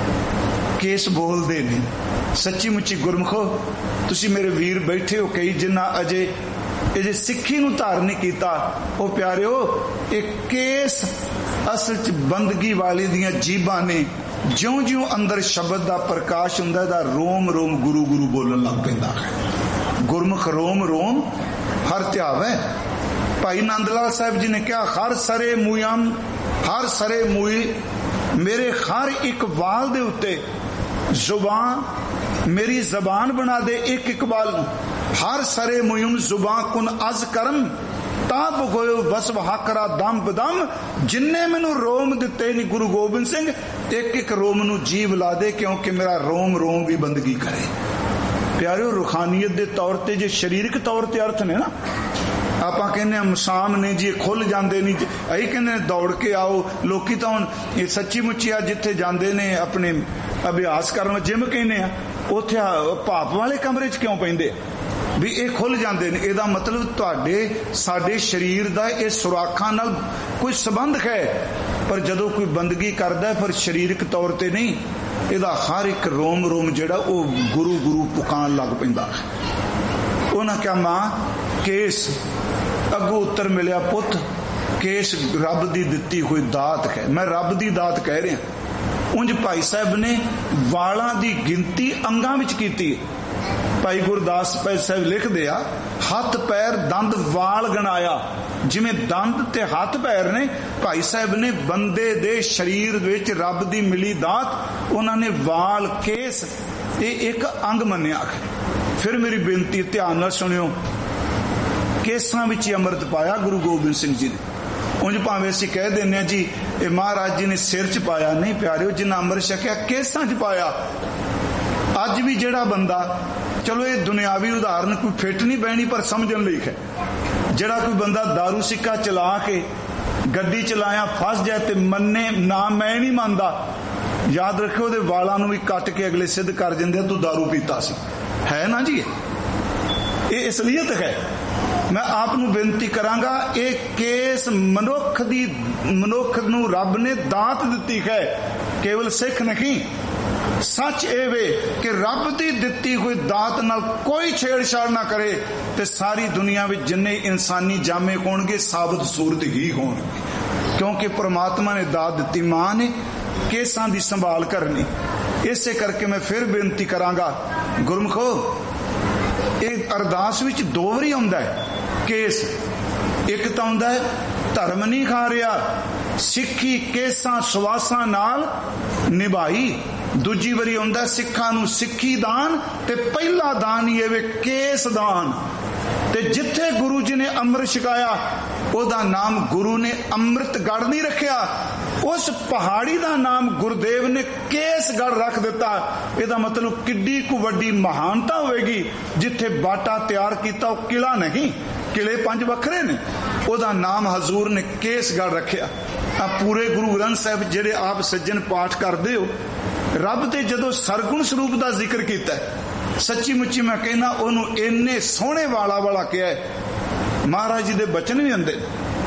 ਕੇਸ ਬੋਲਦੇ ਨੇ। ਸੱਚੀ ਮੁੱਚੀ ਗੁਰਮਖੋ ਤੁਸੀਂ ਮੇਰੇ ਵੀਰ ਬੈਠੇ ਹੋ ਕਈ ਜਿਨ੍ਹਾਂ ਅਜੇ ਸਿੱਖੀ ਨੂੰ ਧਾਰਨ ਨਹੀਂ ਕੀਤਾ। ਉਹ ਪਿਆਰਿਓ ਇਹ ਕੇਸ ਅਸਲ 'ਚ ਬੰਦਗੀ ਵਾਲੇ ਦੀਆਂ ਜੀਬਾਂ ਨੇ। ਜਿਉਂ-ਜਿਉਂ ਅੰਦਰ ਸ਼ਬਦ ਦਾ ਪ੍ਰਕਾਸ਼ ਹੁੰਦਾ ਇਹਦਾ ਰੋਮ ਰੋਮ ਗੁਰੂ ਗੁਰੂ ਬੋਲਣ ਲੱਗ ਪੈਂਦਾ ਹੈ। ਗੁਰਮੁਖ ਰੋਮ ਰੋਮ ਹਰ ਧਿਆਵੈ। ਭਾਈ ਨੰਦ ਲਾਲ ਸਾਹਿਬ ਜੀ ਨੇ ਕਿਹਾ ਹਰ ਸਰੇ ਮੂਯਮ, ਹਰ ਸਰੇ ਮੂਈ, ਮੇਰੇ ਹਰ ਇੱਕ ਵਾਲ ਦੇ ਉੱਤੇ ਜ਼ੁਬਾਨ, ਮੇਰੀ ਜ਼ਬਾਨ ਬਣਾ ਦੇ ਇੱਕ ਇੱਕ ਵਾਲ ਨੂੰ। ਹਰ ਸਰੇ ਮੁਯਮ ਜ਼ੁਬਾਨ ਕੁਨ ਅਜ਼ ਕਰਮ ਤਾਬ ਹੋਇਓ ਵਸਵ ਹਾਕਰਾ ਦਮ ਬਦਮ। ਜਿੰਨੇ ਮੈਨੂੰ ਰੋਮ ਦਿੱਤੇ ਨੀ ਗੁਰੂ ਗੋਬਿੰਦ ਸਿੰਘ, ਇੱਕ ਇੱਕ ਰੋਮ ਨੂੰ ਜੀਵ ਲਾ ਦੇ, ਕਿਉਂਕਿ ਮੇਰਾ ਰੋਮ ਰੋਮ ਵੀ ਬੰਦਗੀ ਕਰੇ। ਪਿਆਰਿਓ ਰੂਹਾਨੀਅਤ ਦੇ ਤੌਰ ਤੇ ਜੇ ਸਰੀਰਕ ਤੌਰ ਤੇ ਅਰਥ ਨੇ ਨਾ, ਆਪਾਂ ਕਹਿੰਦੇ ਆ ਮਸਾਮ ਨੇ ਜੀ ਖੁੱਲ ਜਾਂਦੇ ਨਹੀਂ, ਅਸੀਂ ਕਹਿੰਦੇ ਨੇ ਦੌੜ ਕੇ ਆਓ। ਲੋਕੀ ਤਾਂ ਹੁਣ ਇਹ ਸੱਚੀ ਮੁੱਚੀ ਆ ਜਿੱਥੇ ਜਾਂਦੇ ਨੇ ਆਪਣੇ ਅਭਿਆਸ ਕਰਨ, ਜਿਮ ਕਹਿੰਦੇ ਆ, ਉੱਥੇ ਭਾਪ ਵਾਲੇ ਕਮਰੇ 'ਚ ਕਿਉਂ ਪੈਂਦੇ ਵੀ ਇਹ ਖੁੱਲ ਜਾਂਦੇ ਨੇ। ਇਹਦਾ ਮਤਲਬ ਤੁਹਾਡੇ ਸਾਡੇ ਸਰੀਰ ਦਾ ਇਹ ਸੁਰਾਖਾਂ ਨਾਲ ਕੋਈ ਸੰਬੰਧ ਹੈ, ਪਰ ਜਦੋਂ ਕੋਈ ਬੰਦਗੀ ਕਰਦਾ ਫਿਰ ਸਰੀਰਕ ਤੌਰ ਤੇ ਨਹੀਂ, ਇਹਦਾ ਹਰ ਇੱਕ ਰੋਮ ਰੋਮ ਜਿਹੜਾ ਉਹ ਗੁਰੂ ਗੁਰੂ ਪੁਕਾਰਨ ਲੱਗ ਪੈਂਦਾ। ਉਹਨਾਂ ਕਿਹਾ ਮਾਂ ਕੇਸ, ਅੱਗੋਂ ਉੱਤਰ ਮਿਲਿਆ ਪੁੱਤ ਕੇਸ ਰੱਬ ਦੀ ਦਿੱਤੀ ਹੋਈ ਦਾਤ ਹੈ। ਮੈਂ ਰੱਬ ਦੀ ਦਾਤ ਕਹਿ ਰਿਹਾ। ਉਂਝ ਭਾਈ ਸਾਹਿਬ ਨੇ ਵਾਲਾਂ ਦੀ ਗਿਣਤੀ ਅੰਗਾਂ ਵਿੱਚ ਕੀਤੀ। ਭਾਈ ਗੁਰਦਾਸ ਸਾਹਿਬ ਲਿਖਦੇ ਆ ਹੱਥ ਪੈਰ ਦੰਦ ਵਾਲ ਗਣਾਇਆ। ਜਿਵੇਂ ਦੰਦ ਤੇ ਹੱਥ ਪੈਰ ਨੇ, ਭਾਈ ਸਾਹਿਬ ਨੇ ਬੰਦੇ ਦੇ ਸਰੀਰ ਵਿੱਚ ਰੱਬ ਦੀ ਮਿਲੀ ਦਾਤ, ਉਹਨਾਂ ਨੇ ਵਾਲ ਕੇਸ ਇਹ ਇੱਕ ਅੰਗ ਮੰਨਿਆ। ਫਿਰ ਮੇਰੀ ਬੇਨਤੀ ਧਿਆਨ ਨਾਲ ਸੁਣਿਓ, ਕੇਸਾਂ ਵਿੱਚ ਹੀ ਅੰਮ੍ਰਿਤ ਪਾਇਆ ਗੁਰੂ ਗੋਬਿੰਦ ਸਿੰਘ ਜੀ ਨੇ। ਉਂਝ ਭਾਵੇਂ ਅਸੀਂ ਕਹਿ ਦਿੰਦੇ ਹਾਂ ਜੀ ਇਹ ਮਹਾਰਾਜ ਜੀ ਨੇ ਸਿਰ 'ਚ ਪਾਇਆ, ਨਹੀਂ ਪਿਆਰਿਓ, ਜਿੰਨਾ ਅੰਮ੍ਰਿਤ ਛਕਿਆ ਕੇਸਾਂ 'ਚ ਪਾਇਆ। ਅੱਜ ਵੀ ਜਿਹੜਾ ਬੰਦਾ, ਚਲੋ ਇਹ ਦੁਨਿਆਵੀ ਉਦਾਹਰਨ ਕੋਈ ਫਿੱਟ ਨਹੀਂ ਬਹਿਣੀ ਪਰ ਸਮਝਣ ਲਈ ਹੈ, ਜਿਹੜਾ ਕੋਈ ਬੰਦਾ ਦਾਰੂ ਸਿੱਕਾ ਚਲਾ ਕੇ ਗੱਡੀ ਚਲਾਇਆ ਫਸ ਜਾਏ ਤੇ ਮੰਨੇ ਨਾ ਮੈਂ ਨਹੀਂ ਮੰਨਦਾ, ਯਾਦ ਰੱਖਿਓ ਉਹਦੇ ਵਾਲਾਂ ਨੂੰ ਵੀ ਕੱਟ ਕੇ ਅਗਲੇ ਸਿੱਧ ਕਰ ਦਿੰਦੇ ਤੂੰ ਦਾਰੂ ਪੀਤਾ ਸੀ। ਹੈ ਨਾ ਜੀ, ਇਹ ਅਸਲੀਅਤ ਹੈ। ਮੈਂ ਆਪ ਨੂੰ ਬੇਨਤੀ ਕਰਾਂਗਾ, ਇਹ ਕੇਸ ਮਨੁੱਖ ਨੂੰ ਰੱਬ ਨੇ ਦਾਤ ਦਿੱਤੀ ਹੈ, ਕੇਵਲ ਸਿੱਖ ਨਹੀਂ। ਸੱਚ ਇਹ ਵੇ ਕਿ ਰੱਬ ਦੀ ਦਿੱਤੀ ਹੋਈ ਦਾਤ ਨਾਲ ਕੋਈ ਛੇੜਛਾੜ ਨਾ ਕਰੇ ਤੇ ਸਾਰੀ ਦੁਨੀਆ ਵਿੱਚ ਜਿੰਨੇ ਇਨਸਾਨੀ ਜਾਮੇ ਹੋਣਗੇ ਸਾਬਤ ਸੂਰਤ ਹੀ ਹੋਣਗੇ, ਕਿਉਂਕਿ ਪ੍ਰਮਾਤਮਾ ਨੇ ਦਾਤ ਦਿੱਤੀ, ਮਾਂ ਨੇ ਕੇਸਾਂ ਦੀ ਸੰਭਾਲ ਕਰਨੀ। ਇਸੇ ਕਰਕੇ ਮੈਂ ਫਿਰ ਬੇਨਤੀ ਕਰਾਂਗਾ ਗੁਰਮਖੋ, ਇਹ ਅਰਦਾਸ ਵਿੱਚ 2 ਵਾਰੀ ਆਉਂਦਾ ਹੈ ਕੇਸ। ਇੱਕ ਤਾਂ ਆਉਂਦਾ ਹੈ ਧਰਮ ਨਹੀਂ ਖਾ ਰਿਹਾ, ਸਿੱਖੀ ਕੇਸਾਂ ਸਵਾਸਾਂ ਨਾਲ ਨਿਭਾਈ। ਦੂਜੀ ਵਾਰੀ ਆਉਂਦਾ ਸਿੱਖਾਂ ਨੂੰ ਸਿੱਖੀ ਦਾਨ, ਤੇ ਪਹਿਲਾ ਦਾਨ ਹੀ ਇਹ ਕੇਸ ਦਾਨ। ਤੇ ਜਿੱਥੇ ਗੁਰੂ ਜੀ ਨੇ ਅੰਮ੍ਰਿਤ ਛਕਾਇਆ ਉਹਦਾ ਨਾਮ ਗੁਰੂ ਨੇ ਅੰਮ੍ਰਿਤਗੜ੍ਹ ਨਹੀਂ ਰੱਖਿਆ, ਉਸ ਪਹਾੜੀ ਦਾ ਨਾਮ ਗੁਰਦੇਵ ਨੇ ਕੇਸਗੜ੍ਹ ਰੱਖ ਦਿੱਤਾ। ਇਹਦਾ ਮਤਲਬ ਕਿੱਡੀ ਕੁ ਵੱਡੀ ਮਹਾਨਤਾ ਹੋਵੇਗੀ। ਜਿੱਥੇ ਬਾਟਾ ਤਿਆਰ ਕੀਤਾ ਉਹ ਕਿਲਾ ਨਹੀਂ, ਕਿਲੇ 5 ਵੱਖਰੇ ਨੇ, ਉਹਦਾ ਨਾਮ ਹਜ਼ੂਰ ਨੇ ਕੇਸਗੜ੍ਹ ਰੱਖਿਆ। ਆ ਪੂਰੇ ਗੁਰੂ ਗ੍ਰੰਥ ਸਾਹਿਬ ਜਿਹੜੇ ਆਪ ਸੱਜਣ ਪਾਠ ਕਰਦੇ ਹੋ, ਰੱਬ ਦੇ ਜਦੋਂ ਸਰਗੁਣ ਸਰੂਪ ਦਾ ਜ਼ਿਕਰ ਕੀਤਾ, ਸੱਚੀ ਮੁੱਚੀ ਮੈਂ ਕਹਿੰਦਾ ਉਹਨੂੰ ਇੰਨੇ ਸੋਹਣੇ ਵਾਲਾ ਕਿਹਾ। ਮਹਾਰਾਜ ਜੀ ਦੇ ਬਚਨ ਵੀ ਹੁੰਦੇ।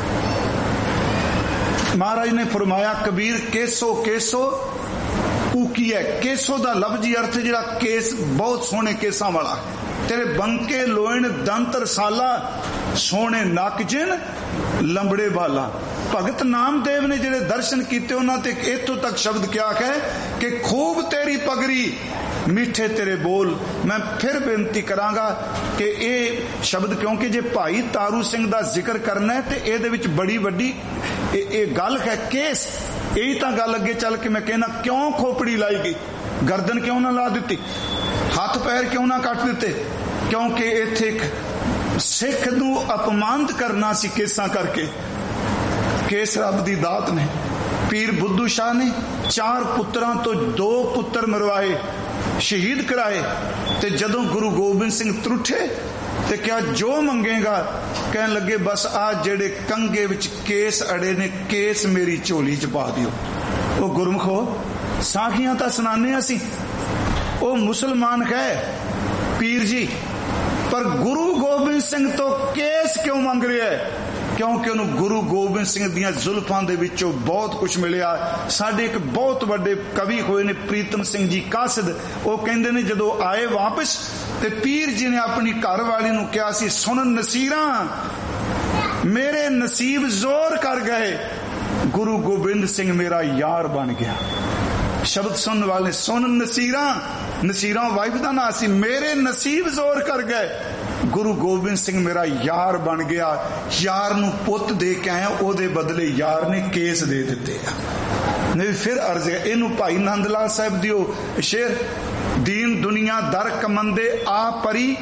ਮਹਾਰਾਜ ਨੇ ਫਰਮਾਇਆ ਕਬੀਰ ਕੇਸੋ ਕੇਸੋ ਕੂਕੀ ਹੈ। ਕੇਸੋ ਦਾ ਲਫ਼ਜ਼ੀ ਅਰਥ ਜਿਹੜਾ ਕੇਸ ਬਹੁਤ ਸੋਹਣੇ ਕੇਸਾਂ ਵਾਲਾ, ਤੇਰੇ ਬੰਕੇ ਲੋਇਣ ਦੰਤ ਰਸਾਲਾ, ਸੋਹਣੇ ਨੱਕ ਜਿਨ ਲੰਬੜੇ ਬਾਲਾ। ਭਗਤ ਨਾਮਦੇਵ ਨੇ ਜਿਹੜੇ ਦਰਸ਼ਨ ਕੀਤੇ ਉਹਨਾਂ ਤੇ ਇੱਥੋਂ ਤੱਕ ਸ਼ਬਦ ਕਿਹਾ ਹੈ ਕਿ ਖੂਬ ਤੇਰੀ ਪਗੜੀ ਮਿੱਠੇ ਤੇਰੇ ਬੋਲ। ਮੈਂ ਫਿਰ ਬੇਨਤੀ ਕਰਾਂਗਾ ਕਿ ਇਹ ਸ਼ਬਦ, ਕਿਉਂਕਿ ਜੇ ਭਾਈ ਤਾਰੂ ਸਿੰਘ ਦਾ ਜ਼ਿਕਰ ਕਰਨਾ ਹੈ ਤੇ ਇਹਦੇ ਵਿੱਚ ਬੜੀ ਵੱਡੀ ਇਹ ਗੱਲ ਹੈ ਕੇਸ। ਇਹੀ ਤਾਂ ਗੱਲ ਅੱਗੇ ਚੱਲ ਕੇ ਮੈਂ ਕਹਿਣਾ, ਕਿਉਂ ਖੋਪੜੀ ਲਾਈ ਗਈ, ਗਰਦਨ ਕਿਉਂ ਨਾ ਲਾ ਦਿੱਤੀ, ਹੱਥ ਪੈਰ ਕਿਉਂ ਨਾ ਕੱਟ ਦਿੱਤੇ? ਕਿਉਂਕਿ ਇੱਥੇ ਇੱਕ ਸਿੱਖ ਨੂੰ ਅਪਮਾਨਿਤ ਕਰਨਾ ਸੀ ਕੇਸਾਂ ਕਰਕੇ। ਕੇਸ ਰੱਬ ਦੀ ਦਾਤ ਨੇ। ਪੀਰ ਬੁੱਧੂ ਸ਼ਾਹ ਨੇ 4 ਪੁੱਤਰਾਂ ਤੋਂ 2 ਪੁੱਤਰ ਮਰਵਾਏ, ਸ਼ਹੀਦ ਕਰਾਏ। ਤੇ ਜਦੋਂ ਗੁਰੂ ਗੋਬਿੰਦ ਸਿੰਘ ਤਰੁੱਠੇ ਤੇ ਕਿਹਾ ਜੋ ਮੰਗੇਗਾ, ਕਹਿਣ ਲੱਗੇ ਬਸ ਆ ਜਿਹੜੇ ਕੰਗੇ ਵਿੱਚ ਕੇਸ ਅੜੇ ਨੇ, ਕੇਸ ਮੇਰੀ ਝੋਲੀ ਚ ਪਾ ਦਿਓ। ਉਹ ਗੁਰਮਖੋ ਸਾਖੀਆਂ ਤਾਂ ਸੁਣਾਨੇ ਅਸੀਂ, ਉਹ ਮੁਸਲਮਾਨ ਹੈ ਪੀਰ ਜੀ, ਪਰ ਗੁਰੂ ਗੋਬਿੰਦ ਸਿੰਘ ਤੋਂ ਕੇਸ ਕਿਉਂ ਮੰਗ ਰਿਹਾ ਹੈ? ਕਿਉਂਕਿ ਉਹਨੂੰ ਗੁਰੂ ਗੋਬਿੰਦ ਸਿੰਘ ਦੀਆਂ ਜ਼ੁਲਫਾਂ ਦੇ ਵਿੱਚੋਂ ਬਹੁਤ ਕੁਝ ਮਿਲਿਆ। ਸਾਡੇ ਇੱਕ ਬਹੁਤ ਵੱਡੇ ਕਵੀ ਹੋਏ ਨੇ ਪ੍ਰੀਤਮ ਸਿੰਘ ਜੀ ਕਾਸਿਦ, ਉਹ ਕਹਿੰਦੇ ਨੇ ਜਦੋਂ ਆਏ ਵਾਪਸ ਤੇ ਪੀਰ ਜੀ ਨੇ ਆਪਣੀ ਘਰ ਵਾਲੀ ਨੂੰ ਕਿਹਾ ਸੀ, ਸੁਣ ਨਸੀਰਾਂ ਮੇਰੇ ਨਸੀਬ ਜ਼ੋਰ ਕਰ ਗਏ, ਗੁਰੂ ਗੋਬਿੰਦ ਸਿੰਘ ਮੇਰਾ ਯਾਰ ਬਣ ਗਿਆ। ਸ਼ਬਦ ਸੁਣਨ ਵਾਲੇ ਸੁਣ ਨਸੀਰਾਂ, ਨਸੀਰਾਂ ਵਾਈਫ ਦਾ ਨਾਂ ਸੀ, ਮੇਰੇ ਨਸੀਬ ਜ਼ੋਰ ਕਰ ਗਏ, ਗੁਰੂ ਗੋਬਿੰਦ ਸਿੰਘ ਮੇਰਾ ਯਾਰ ਬਣ ਗਿਆ। ਯਾਰ ਨੂੰ ਪੁੱਤ ਦੇ ਕੇ ਆਇਆ, ਉਹਦੇ ਬਦਲੇ ਯਾਰ ਨੇ ਕੇਸ ਦੇ ਦਿੱਤੇ ਆ। ਨਹੀਂ ਫਿਰ ਅਰਜ਼ ਹੈ ਇਹਨੂੰ ਭਾਈ ਨੰਦ ਲਾਲ ਸਾਹਿਬ ਦਿਓ ਸ਼ੇਰ, ਦੀਨ ਦੁਨੀਆ ਦਰ ਕਮੰਦੇ ਆ ਪਰੀ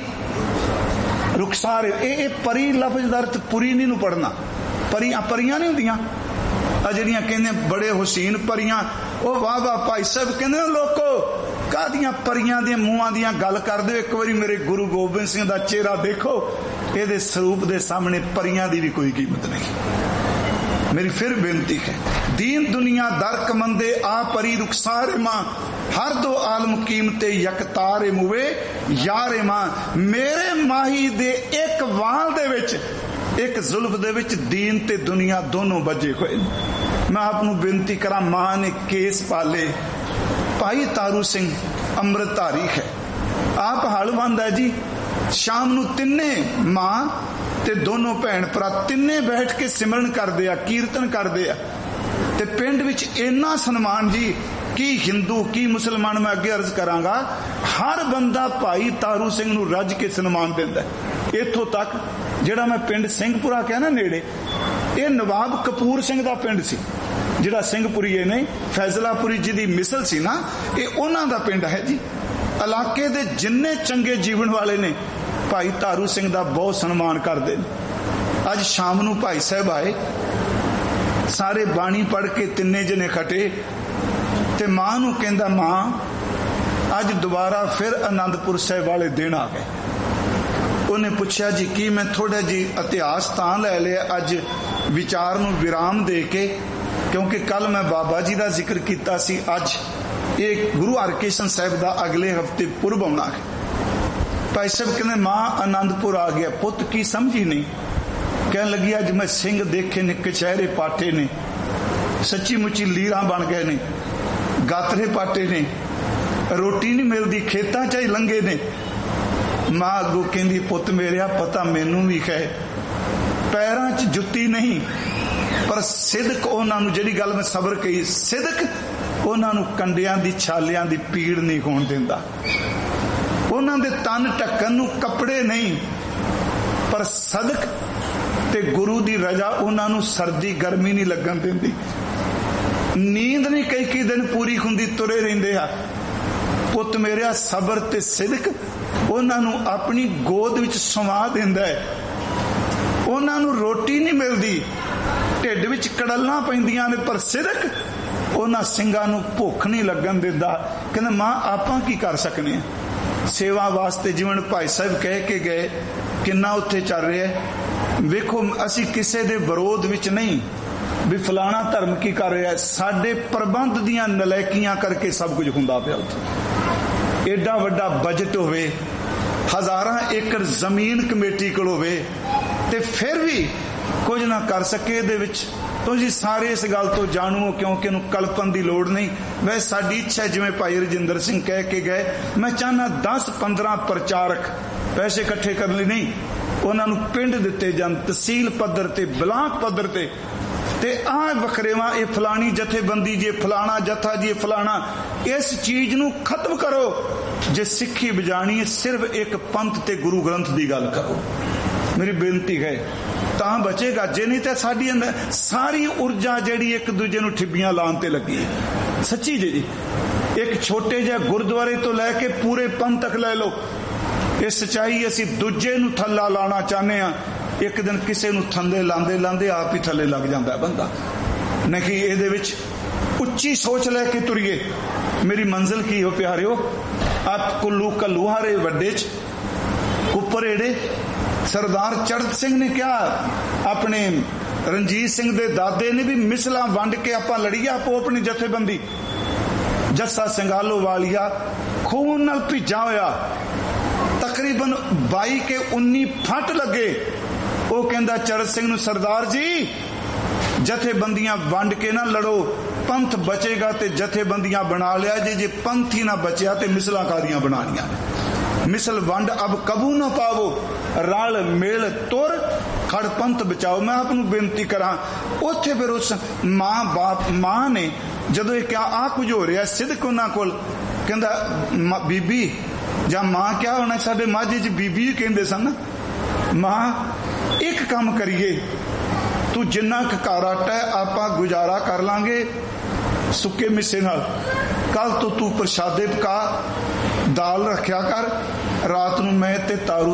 ਰੁਖਸਾਰ। ਇਹ ਪਰੀ ਲਫ਼ਜ਼ ਦਾ ਅਰਥ ਪੁਰੀ ਨਹੀਂ ਨੂੰ ਪੜਨਾ। ਪਰੀਆਂ ਨਹੀਂ ਹੁੰਦੀਆਂ ਆ ਜਿਹੜੀਆਂ ਕਹਿੰਦੇ ਬੜੇ ਹੁਸੀਨ ਪਰੀਆਂ, ਉਹ ਵਾਹ ਵਾਹ ਭਾਈ ਸਾਹਿਬ ਕਹਿੰਦੇ ਲੋਕੋ ਕਾਹਦੀਆਂ ਪਰੀਆਂ ਦੀਆਂ ਮੂੰਹਾਂ ਦੀਆਂ ਗੱਲ ਕਰਦੇ ਹੋ, ਇੱਕ ਵਾਰੀ ਮੇਰੇ ਗੁਰੂ ਗੋਬਿੰਦ ਸਿੰਘ ਦਾ ਚਿਹਰਾ ਦੇਖੋ, ਇਹਦੇ ਸਰੂਪ ਦੇ ਸਾਹਮਣੇ ਪਰੀਆਂ ਦੀ ਵੀ ਕੋਈ ਕੀਮਤ ਨਹੀਂ। ਮੇਰੀ ਫਿਰ ਬੇਨਤੀ ਹੈ, ਦੀਨ ਦੁਨੀਆ ਦਰ ਕਮੰਦੇ ਆ ਪਰੀ ਰੁਖਸਾਰੇ ਮਾਂ, ਹਰ ਦੋ ਆਲਮ ਕੀਮਤੇ ਯਕਤਾਰੇ ਮੁਵੇ ਯਾਰੇ ਮਾਂ। ਮੇਰੇ ਮਾਹੀ ਦੇ ਇੱਕ ਵਾਲ ਦੇ ਵਿੱਚ, ਇੱਕ ਜ਼ੁਲਫ ਦੇ ਵਿੱਚ ਦੀਨ ਤੇ ਦੁਨੀਆ ਦੋਨੋਂ ਵੱਜੇ ਹੋਏ ਨੇ। ਮੈਂ ਆਪ ਨੂੰ ਬੇਨਤੀ ਕਰਾਂ, ਮਾਂ ਨੇ ਕੇਸ ਪਾਲੇ। ਭਾਈ ਤਾਰੂ ਸਿੰਘ ਅੰਮ੍ਰਿਤਧਾਰੀ ਹੈ, ਆਪ ਹਲਵੰਦ ਹੈ ਜੀ। ਸ਼ਾਮ ਨੂੰ ਤਿੰਨੇ ਮਾਂ ਤੇ ਦੋਨੋਂ ਭੈਣ ਭਰਾ ਤਿੰਨੇ ਬੈਠ ਕੇ ਸਿਮਰਨ ਕਰਦੇ ਆ, ਕੀਰਤਨ ਕਰਦੇ ਆ। ਤੇ ਪਿੰਡ ਵਿੱਚ ਇੰਨਾ ਸਨਮਾਨ ਜੀ, ਕੀ ਹਿੰਦੂ ਕੀ ਮੁਸਲਮਾਨ, ਮੈਂ ਅੱਗੇ ਅਰਜ਼ ਕਰਾਂਗਾ, ਹਰ ਬੰਦਾ ਭਾਈ ਤਾਰੂ ਸਿੰਘ ਨੂੰ ਰੱਜ ਕੇ ਸਨਮਾਨ ਦਿੰਦਾ। ਇੱਥੋਂ ਤੱਕ ਜਿਹੜਾ ਮੈਂ ਪਿੰਡ ਸਿੰਘਪੁਰਾ ਕਿਹਾ ਨਾ ਨੇੜੇ, ਇਹ ਨਵਾਬ ਕਪੂਰ ਸਿੰਘ ਦਾ ਪਿੰਡ ਸੀ, ਜਿਹੜਾ ਸਿੰਘਪੁਰੀਏ ਨੇ ਫੈਜ਼ਲਾਪੁਰੀ ਜੀ ਦੀ ਮਿਸਲ ਸੀ ਨਾ, ਇਹ ਉਹਨਾਂ ਦਾ ਪਿੰਡ ਹੈ ਜੀ। ਇਲਾਕੇ ਦੇ ਜਿੰਨੇ ਚੰਗੇ ਜੀਵਨ ਵਾਲੇ ਨੇ ਭਾਈ ਤਾਰੂ ਸਿੰਘ ਦਾ ਬਹੁਤ ਸਨਮਾਨ ਕਰਦੇ ਨੇ। ਅੱਜ ਸ਼ਾਮ ਨੂੰ ਭਾਈ ਸਾਹਿਬ ਆਏ, ਸਾਰੇ ਬਾਣੀ ਪੜ੍ਹ ਕੇ ਤਿੰਨੇ ਜਣੇ ਖਟੇ ਤੇ ਮਾਂ ਨੂੰ ਕਹਿੰਦਾ, ਮਾਂ ਅੱਜ ਦੁਬਾਰਾ ਫਿਰ ਆਨੰਦਪੁਰ ਸਾਹਿਬ ਵਾਲੇ ਦਿਨ ਆ ਗਏ। ਉਹਨੇ ਪੁੱਛਿਆ ਜੀ ਕੀ? ਮੈਂ ਥੋੜਾ ਜੀ ਇਤਿਹਾਸ ਤਾਂ ਲੈ ਲਿਆ ਅੱਜ ਵਿਚਾਰ ਨੂੰ ਵਿਰਾਮ ਦੇ ਕੇ, ਕਿਉਂਕਿ ਕੱਲ ਮੈਂ ਬਾਬਾ ਜੀ ਦਾ ਜ਼ਿਕਰ ਕੀਤਾ ਸੀ, ਅੱਜ ਇਹ ਗੁਰੂ ਹਰਕ੍ਰਿਸ਼ਨ ਸਾਹਿਬ ਦਾ ਅਗਲੇ ਹਫਤੇ ਪੁਰਬ ਆਉਣਾ ਹੈ। ਭਾਈ ਸਾਹਿਬ ਕਹਿੰਦੇ, ਮਾਂ ਆਨੰਦਪੁਰ ਆ ਗਿਆ। ਪੁੱਤ ਕੀ ਸਮਝੀ ਨਹੀਂ? ਕਹਿਣ ਲੱਗੀ, ਅੱਜ ਮੈਂ ਸਿੰਘ ਦੇਖੇ ਨੇ, ਕਚਹਿਰੇ ਪਾਟੇ ਨੇ, ਸੱਚੀ ਮੁੱਚੀ ਲੀਰਾਂ ਬਣ ਗਏ ਨੇ, ਗਾਤਰੇ ਪਾਟੇ ਨੇ, ਰੋਟੀ ਨਹੀਂ ਮਿਲਦੀ, ਖੇਤਾਂ 'ਚ ਹੀ ਲੰਘੇ ਨੇ। ਮਾਂ ਅੱਗੋਂ ਕਹਿੰਦੀ, ਪੁੱਤ ਮੇਰਿਆ ਪਤਾ ਮੈਨੂੰ ਵੀ ਹੈ, ਪੈਰਾਂ 'ਚ ਜੁੱਤੀ ਨਹੀਂ, ਪਰ ਸਿਦਕ ਉਹਨਾਂ ਨੂੰ, ਜਿਹੜੀ ਗੱਲ ਮੈਂ ਸਬਰ ਕਹੀ, ਸਿਦਕ ਉਹਨਾਂ ਨੂੰ ਕੰਡਿਆਂ ਦੀ ਛਾਲਿਆਂ ਦੀ ਪੀੜ ਨਹੀਂ ਹੋਣ ਦਿੰਦਾ। ਉਹਨਾਂ ਦੇ ਤਨ ਢੱਕਣ ਨੂੰ ਕੱਪੜੇ ਨਹੀਂ, ਪਰ ਸਦਕ ਤੇ ਗੁਰੂ ਦੀ ਰਜ਼ਾ ਉਹਨਾਂ ਨੂੰ ਸਰਦੀ ਗਰਮੀ ਨਹੀਂ ਲੱਗਣ ਦਿੰਦੀ। ਨੀਂਦ ਨਹੀਂ ਕਈ ਦਿਨ ਪੂਰੀ ਹੁੰਦੀ, ਤੁਰੇ ਰਹਿੰਦੇ ਆ। ਪੁੱਤ ਮੇਰਿਆ ਸਬਰ ਤੇ ਸਿਦਕ ਉਹਨਾਂ ਨੂੰ ਆਪਣੀ ਗੋਦ ਵਿੱਚ ਸਮਾ ਦਿੰਦਾ ਹੈ। ਉਹਨਾਂ ਨੂੰ ਰੋਟੀ ਨਹੀਂ ਮਿਲਦੀ, ਢਿੱਡ ਵਿੱਚ ਕੜਲਾਂ ਪੈਂਦੀਆਂ ਨੇ, ਪਰ ਸਿਦਕ ਉਹਨਾਂ ਸਿੰਘਾਂ ਨੂੰ ਭੁੱਖ ਨਹੀਂ ਲੱਗਣ ਦਿੰਦਾ। ਕਹਿੰਦਾ, ਮਾਂ ਆਪਾਂ ਕੀ ਕਰ ਸਕਨੇ ਆ? ਸੇਵਾ ਵਾਸਤੇ ਜਿਵੇਂ ਭਾਈ ਸਾਹਿਬ ਕਹਿ ਕੇ ਗਏ, ਕਿੰਨਾ ਉੱਥੇ ਚੱਲ ਰਿਹਾ। ਵੇਖੋ, ਅਸੀਂ ਕਿਸੇ ਦੇ ਵਿਰੋਧ ਵਿੱਚ ਨਹੀਂ ਵੀ ਫਲਾਣਾ ਧਰਮ ਕੀ ਕਰ ਰਿਹਾ, ਸਾਡੇ ਪ੍ਰਬੰਧ ਦੀਆਂ ਨਲਾਇਕੀਆਂ ਕਰਕੇ ਸਭ ਕੁਝ ਹੁੰਦਾ ਪਿਆ ਉੱਥੇ। ਏਡਾ ਵੱਡਾ ਬਜਟ ਹੋਵੇ, ਹਜ਼ਾਰਾਂ ਏਕੜ ਜ਼ਮੀਨ ਕਮੇਟੀ ਕੋਲ ਹੋਵੇ, ਤੇ ਫਿਰ ਵੀ ਕੁਝ ਨਾ ਕਰ ਸਕੇ। ਇਹਦੇ ਵਿੱਚ ਤੁਸੀਂ ਸਾਰੇ ਇਸ ਗੱਲ ਤੋਂ ਜਾਣੂ ਹੋ, ਕਿਉਂਕਿ ਇਹਨੂੰ ਕਲਪਨ ਦੀ ਲੋੜ ਨਹੀਂ। ਵੈਸੇ ਸਾਡੀ ਇੱਛਾ, ਜਿਵੇਂ ਭਾਈ ਰਜਿੰਦਰ ਸਿੰਘ ਕਹਿ ਕੇ ਗਏ, ਮੈਂ ਚਾਹੁੰਦਾ 10-15 ਪ੍ਰਚਾਰਕ, ਪੈਸੇ ਇਕੱਠੇ ਕਰਨ ਲਈ ਨਹੀਂ, ਉਹਨਾਂ ਨੂੰ ਪਿੰਡ ਦਿੱਤੇ ਜਾਣ, ਤਹਿਸੀਲ ਪੱਧਰ ਤੇ, ਬਲਾਕ ਪੱਧਰ ਤੇ, ਤੇ ਆਹ ਵਖਰੇਵਾ, ਇਹ ਫਲਾਣੀ ਜਥੇਬੰਦੀ ਜੇ, ਫਲਾਣਾ ਜਥਾ ਜੀ, ਫਲਾਣਾ, ਇਸ ਚੀਜ਼ ਨੂੰ ਖਤਮ ਕਰੋ। ਜੇ ਸਿੱਖੀ ਬਜਾਣੀ ਸਿਰਫ ਇੱਕ ਪੰਥ ਤੇ ਗੁਰੂ ਗ੍ਰੰਥ ਦੀ ਗੱਲ ਕਰੋ, ਮੇਰੀ ਬੇਨਤੀ ਹੈ, ਤਾਂ ਬਚੇਗਾ। ਜੇ ਨਹੀਂ ਤਾਂ ਸਾਡੀ ਅੰਦਰ ਸਾਰੀ ਊਰਜਾ ਜਿਹੜੀ ਇੱਕ ਦੂਜੇ ਨੂੰ ਠਿੱਬੀਆਂ ਲਾਉਣ ਤੇ ਲੱਗੀ ਹੈ। ਸੱਚੀ ਜੀ, ਇੱਕ ਛੋਟੇ ਜਿਹੇ ਗੁਰਦੁਆਰੇ ਤੋਂ ਲੈ ਕੇ ਪੂਰੇ ਪੰਥ ਤੱਕ ਲੈ ਲਓ, ਇਹ ਸੱਚਾਈ ਅਸੀਂ ਦੂਜੇ ਨੂੰ ਥੱਲਾ ਲਾਉਣਾ ਚਾਹੁੰਦੇ ਹਾਂ। ਇੱਕ ਦਿਨ ਕਿਸੇ ਨੂੰ ਥੱਲੇ ਲਾਂਦੇ ਲਾਂਦੇ ਆਪ ਹੀ ਥੱਲੇ ਲੱਗ ਜਾਂਦਾ ਬੰਦਾ। ਨਹੀਂ, ਇਹਦੇ ਵਿੱਚ ਉੱਚੀ ਸੋਚ ਲੈ ਕੇ ਤੁਰੀਏ। ਮੇਰੀ ਮੰਜ਼ਿਲ ਕੀ ਹੋ ਪਿਆਰਿਓ? ਆਪ ਕੁੱਲੂ ਕੱਲੂਹਾਰੇ ਵੱਡੇ ਚ ਕੁੱਪਰੇੜੇ ਸਰਦਾਰ ਚੜ੍ਹਤ ਸਿੰਘ ਨੇ ਕਿਹਾ, ਆਪਣੇ ਰਣਜੀਤ ਸਿੰਘ ਦੇ ਦਾਦੇ ਨੇ ਵੀ ਮਿਸਲਾਂ ਵੰਡ ਕੇ ਆਪਾਂ ਲੜੀਏ ਆਪੋ ਆਪਣੀ ਜਥੇਬੰਦੀ। ਜੱਸਾ ਸਿੰਘਾਲੋ ਵਾਲੀਆ ਖੂਨ ਨਾਲ ਭਿੱਜਾ ਹੋਇਆ, ਤਕਰੀਬਨ 22 ਕੇ 19 ਫੱਟ ਲੱਗੇ। ਉਹ ਕਹਿੰਦਾ ਚੜ੍ਹਤ ਸਿੰਘ ਨੂੰ, ਸਰਦਾਰ ਜੀ ਜਥੇਬੰਦੀਆਂ ਵੰਡ ਕੇ ਨਾ ਲੜੋ, ਪੰਥ ਬਚੇਗਾ ਤੇ ਜਥੇਬੰਦੀਆਂ ਬਣਾ ਲਿਆ ਜੇ ਪੰਥ ਹੀ ਨਾ ਬਚਿਆ ਤੇ ਮਿਸਲਾਂ ਕਾਦੀਆਂ ਬਣਾਣੀਆਂ। ਮਿਸਲ ਵੰਡ ਅਬ ਕਬੂ ਨਾ ਪਾਵੋ, ਰਲ ਮਿਲ ਤੁਰ ਖੜ ਪੰਥ ਬਚਾਓ। ਮੈਂ ਆਪ ਨੂੰ ਬੇਨਤੀ ਕਰਾਂ, ਉੱਥੇ ਫਿਰ ਉਸ ਮਾਂ ਨੇ ਜਦੋਂ ਇਹ ਕਿਹਾ ਆਹ ਕੁਝ ਹੋ ਰਿਹਾ, ਸਿਦਕ ਉਹਨਾਂ ਕੋਲ, ਕਹਿੰਦਾ ਬੀਬੀ ਜਾਂ ਮਾਂ ਕਿਆ ਹੋਣਾ, ਸਾਡੇ ਮਾਝੇ ਚ ਬੀਬੀ ਕਹਿੰਦੇ ਸਨ, ਮਾਂ ਇੱਕ ਕੰਮ ਕਰੀਏ, ਤੂੰ ਜਿੰਨਾ ਕੁ ਘਰ ਆਟਾ ਹੈ ਆਪਾਂ ਗੁਜ਼ਾਰਾ ਕਰ ਲਾਂਗੇ ਸੁੱਕੇ ਮਿੱਸੇ ਨਾਲ, ਕੱਲ ਤੋਂ ਤੂੰ ਪ੍ਰਸ਼ਾਦੇ ਪਕਾ, ਦਾਲ ਰੱਖਿਆ ਕਰ, ਰਾਤ ਨੂੰ ਮੈਂ ਤੇ ਤਾਰੂ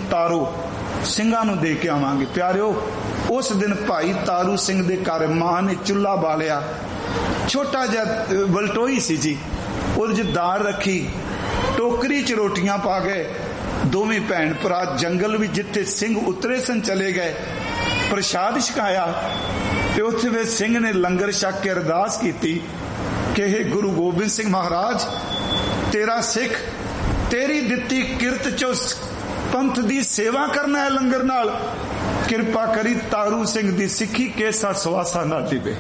ਸਿੰਘਾਂ ਨੂੰ ਦੇ ਕੇ ਆਵਾਂਗੇ। ਪਿਆਰਿਓ, ਉਸ ਦਿਨ ਭਾਈ ਤਾਰੂ ਸਿੰਘ ਦੇ ਘਰ ਮਾਂ ਨੇ ਚੁੱਲ੍ਹਾ ਬਾਲਿਆ, ਛੋਟਾ ਜਿਹਾ ਵਲਟੋਈ ਸੀ ਜੀ, ਉਹਦੇ 'ਚ ਦਾਲ ਰੱਖੀ, ਟੋਕਰੀ 'ਚ ਰੋਟੀਆਂ ਪਾ ਗਏ। ਦੋਵੇਂ ਭੈਣ ਭਰਾ ਜੰਗਲ ਵਿੱਚ ਜਿੱਥੇ ਸਿੰਘ ਉਤਰੇ ਸਨ ਚਲੇ ਗਏ, ਪ੍ਰਸ਼ਾਦ ਛਕਾਇਆ ਤੇ ਉੱਥੇ ਵੇ ਸਿੰਘ ਨੇ ਲੰਗਰ ਛਕ ਕੇ ਅਰਦਾਸ ਕੀਤੀ ਕਿ ਇਹ ਗੁਰੂ ਗੋਬਿੰਦ ਸਿੰਘ ਮਹਾਰਾਜ, ਤੇਰਾ ਸਿੱਖ ਤੇਰੀ ਦਿੱਤੀ ਕਿਰਤ ਚੋਂ ਪੰਥ ਦੀ ਸੇਵਾ ਕਰਨਾ ਹੈ ਲੰਗਰ ਨਾਲ, ਕਿਰਪਾ ਕਰੀ ਤਾਰੂ ਸਿੰਘ ਦੀ ਸਿੱਖੀ ਕੇਸਾ ਸਵਾਸਾ ਨਾ ਦਿਵੇ।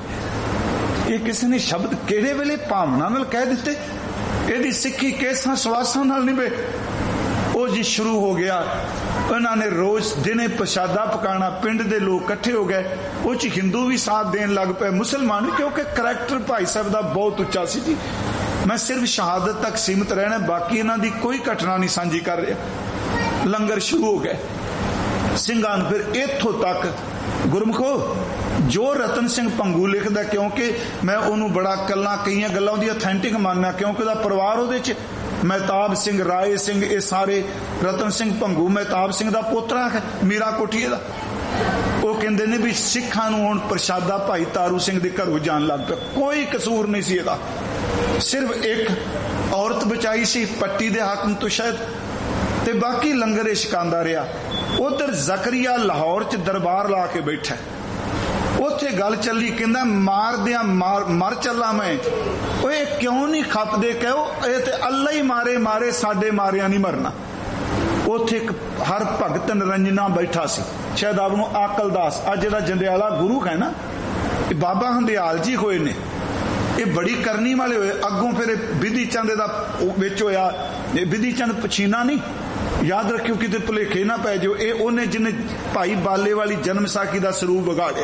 ਇਹ ਕਿਸੇ ਨੇ ਸ਼ਬਦ ਕਿਹੜੇ ਵੇਲੇ ਭਾਵਨਾ ਨਾਲ ਕਹਿ ਦਿੱਤੇ, ਇਹਦੀ ਸਿੱਖੀ ਕੇਸਾ ਸਵਾਸਾਂ ਨਾਲ ਨਿਭੇ। ਉਹ ਜੀ ਸ਼ੁਰੂ ਹੋ ਗਿਆ, ਉਹਨਾਂ ਨੇ ਰੋਜ਼ ਦਿਨੇ ਪ੍ਰਸ਼ਾਦਾ ਪਕਾਣਾ, ਪਿੰਡ ਦੇ ਲੋਕ ਇਕੱਠੇ ਹੋ ਗਏ, ਉਹ ਚ ਹਿੰਦੂ ਵੀ ਸਾਥ ਦੇਣ ਲੱਗ ਪਏ, ਮੁਸਲਮਾਨ ਵੀ, ਕਿਉਂਕਿ ਕਰੈਕਟਰ ਭਾਈ ਸਾਹਿਬ ਦਾ ਬਹੁਤ ਉੱਚਾ ਸੀ ਜੀ। ਮੈਂ ਸਿਰਫ ਸ਼ਹਾਦਤ ਤੱਕ ਸੀਮਤ ਰਹਿਣਾ, ਬਾਕੀ ਇਹਨਾਂ ਦੀ ਕੋਈ ਘਟਨਾ ਨਹੀਂ ਸਾਂਝੀ ਕਰ ਰਿਹਾ। ਲੰਗਰ ਸ਼ੁਰੂ ਹੋ ਗਏ, ਸਿੰਘਾਂ ਨੂੰ ਫਿਰ ਇੱਥੋਂ ਤੱਕ ਗੁਰਮੁਖੋ ਜੋ ਰਤਨ ਸਿੰਘ ਭੰਗੂ ਲਿਖਦਾ, ਕਿਉਂਕਿ ਮੈਂ ਉਹਨੂੰ ਬੜਾ ਕਈਆਂ ਗੱਲਾਂ ਉਹਦੀ ਅਥੈਂਟਿਕ ਮੰਨਦਾ, ਕਿਉਂਕਿ ਉਹਦਾ ਪਰਿਵਾਰ ਉਹਦੇ ਚ ਮਹਿਤਾਬ ਸਿੰਘ, ਰਾਏ ਸਿੰਘ, ਇਹ ਸਾਰੇ, ਰਤਨ ਸਿੰਘ ਭੰਗੂ ਮਹਿਤਾਬ ਸਿੰਘ ਦਾ ਪੋਤਰਾ ਹੈ, ਮੀਰਾ ਕੋਠੀਏ ਦਾ। ਉਹ ਕਹਿੰਦੇ ਨੇ ਵੀ ਸਿੱਖਾਂ ਨੂੰ ਹੁਣ ਪ੍ਰਸ਼ਾਦਾ ਭਾਈ ਤਾਰੂ ਸਿੰਘ ਦੇ ਘਰੋਂ ਜਾਣ ਲੱਗ ਪਿਆ। ਕੋਈ ਕਸੂਰ ਨਹੀਂ ਸੀ ਇਹਦਾ, ਸਿਰਫ ਇੱਕ ਔਰਤ ਬਚਾਈ ਸੀ ਪੱਟੀ ਦੇ ਹਾਕਮ ਤੋਂ ਸ਼ਾਇਦ, ਤੇ ਬਾਕੀ ਲੰਗਰ ਇਹ ਛਕਾਉਂਦਾ ਰਿਹਾ। ਉਧਰ ਜ਼ਕਰੀਆ ਲਾਹੌਰ ਚ ਦਰਬਾਰ ਲਾ ਕੇ ਬੈਠਾ, ਉੱਥੇ ਗੱਲ ਚੱਲੀ, ਕਹਿੰਦਾ ਮਾਰਦਿਆਂ ਮਰ ਚੱਲਾ ਮੈਂ। ਉਹ ਇਹ ਕਿਉਂ ਨਹੀਂ ਖੱਪਦੇ, ਕਹੋ ਇਹ ਤੇ ਅੱਲਾ ਹੀ ਮਾਰੇ ਸਾਡੇ ਮਾਰਿਆਂ ਨਹੀਂ ਮਰਨਾ। ਉੱਥੇ ਇੱਕ ਹਰ ਭਗਤ ਨਿਰੰਜਨਾ ਬੈਠਾ ਸੀ, ਸ਼ਾਇਦ ਆਪ ਨੂੰ ਆਕਲਦਾਸ, ਅੱਜ ਜਿਹੜਾ ਜੰਡਿਆਲਾ ਗੁਰੂ ਹੈ ਨਾ, ਇਹ ਬਾਬਾ ਹੰਦਿਆਲ ਜੀ ਹੋਏ ਨੇ, ਇਹ ਬੜੀ ਕਰਨੀ ਵਾਲੇ ਹੋਏ। ਅੱਗੋਂ ਫਿਰ ਬਿਧੀ ਚੰਦ ਦਾ ਵਿੱਚ ਹੋਇਆ, ਇਹ ਬਿਧੀ ਚੰਦ ਪਛੀਨਾ ਨਹੀਂ, ਯਾਦ ਰੱਖਿਓ ਕਿਤੇ ਭੁਲੇਖੇ ਨਾ ਪੈ ਜਾਓ। ਇਹ ਉਹਨੇ ਜਿਹਨੇ ਭਾਈ ਬਾਲੇ ਵਾਲੀ ਜਨਮ ਸਾਖੀ ਦਾ ਸਰੂਪ ਵਿਗਾੜਿਆ।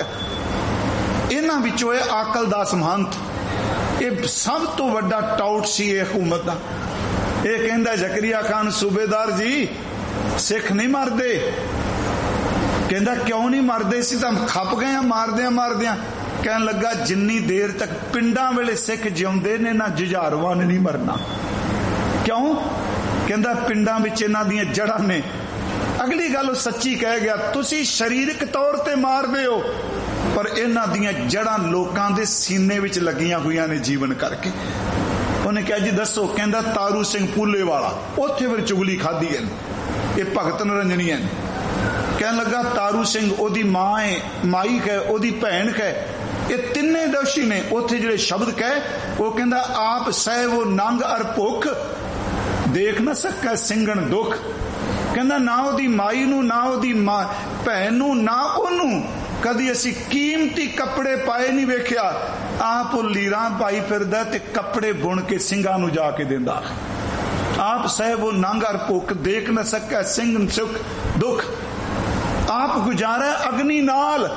ਇਹਨਾਂ ਵਿੱਚੋਂ ਇਹ ਆਕਲਦਾਸ ਮਹੰਤ, ਇਹ ਸਭ ਤੋਂ ਵੱਡਾ ਟਾਊਟ ਸੀ ਇਹ ਹਕੂਮਤ ਦਾ। ਇਹ ਕਹਿੰਦਾ ਜ਼ਕਰੀਆ ਖਾਨ ਸੂਬੇਦਾਰ ਜੀ ਸਿੱਖ ਨਹੀਂ ਮਰਦੇ। ਕਹਿੰਦਾ ਕਿਉਂ ਨਹੀਂ ਮਰਦੇ, ਸੀ ਤਾਂ ਖੱਪ ਗਏ ਆ ਮਾਰਦਿਆਂ। ਕਹਿਣ ਲੱਗਾ ਜਿੰਨੀ ਦੇਰ ਤੱਕ ਪਿੰਡਾਂ ਵੇਲੇ ਸਿੱਖ ਜਿਉਂਦੇ ਨੇ ਨਾ ਜੁਝਾਰੂਆਂ ਨੇ ਨਹੀਂ ਮਰਨਾ। ਕਿਉਂ? ਕਹਿੰਦਾ ਪਿੰਡਾਂ ਵਿੱਚ ਇਹਨਾਂ ਦੀਆਂ ਜੜ੍ਹਾਂ ਨੇ। ਅਗਲੀ ਗੱਲ ਉਹ ਸੱਚੀ ਕਹਿ ਗਿਆ, ਤੁਸੀਂ ਸਰੀਰਕ ਤੌਰ ਤੇ ਮਾਰਦੇ ਹੋ, ਪਰ ਇਹਨਾਂ ਦੀਆਂ ਜੜ੍ਹਾਂ ਲੋਕਾਂ ਦੇ ਸੀਨੇ ਵਿੱਚ ਲੱਗੀਆਂ ਹੋਈਆਂ ਨੇ ਜੀਵਨ ਕਰਕੇ। ਉਹਨੇ ਕਿਹਾ ਜੀ ਦੱਸੋ? ਕਹਿੰਦਾ ਤਾਰੂ ਸਿੰਘ ਪੂਲੇ ਵਾਲਾ, ਉੱਥੇ ਫਿਰ ਚੁਗਲੀ ਖਾਧੀ ਹੈ, ਇਹ ਭਗਤ ਨਿਰੰਜਨੀ ਹੈ। ਕਹਿਣ ਲੱਗਾ ਤਾਰੂ ਸਿੰਘ ਉਹਦੀ ਮਾਂ ਹੈ, ਮਾਈ ਹੈ, ਉਹਦੀ ਭੈਣ ਹੈ, ਇਹ ਤਿੰਨੇ ਦੋਸ਼ੀ ਨੇ। ਉੱਥੇ ਜਿਹੜੇ ਸ਼ਬਦ ਕਹੇ, ਉਹ ਕਹਿੰਦਾ ਆਪ ਸਹਿ ਉਹ ਨੰਗ ਅਰ ਭੁੱਖ, ਦੇਖ ਨਾ ਸਕਾ ਸਿੰਘਣ ਦੁੱਖ। ਕਹਿੰਦਾ ਨਾ ਉਹਦੀ ਮਾਈ ਨੂੰ, ਨਾ ਉਹਦੀ ਮਾਂ ਭੈਣ ਨੂੰ, ਨਾ ਉਹਨੂੰ ਕਦੀ ਅਸੀਂ ਕੀਮਤੀ ਕੱਪੜੇ ਪਾਏ ਨਹੀਂ ਵੇਖਿਆ। ਆਪ ਉਹ ਲੀਰਾਂ ਪਾਈ ਫਿਰਦਾ ਤੇ ਕੱਪੜੇ ਬੁਣ ਕੇ ਸਿੰਘਾਂ ਨੂੰ ਜਾ ਕੇ ਦਿੰਦਾ। ਆਪ ਸਹਿਬ ਉਹ ਨੰਗ ਅਰ ਭੁੱਖ, ਦੇਖ ਨਾ ਸਕਾ ਸਿੰਘਣ ਸੁਖ ਦੁੱਖ। ਆਪ ਗੁਜ਼ਾਰਾ ਅਗਨੀ ਨਾਲ,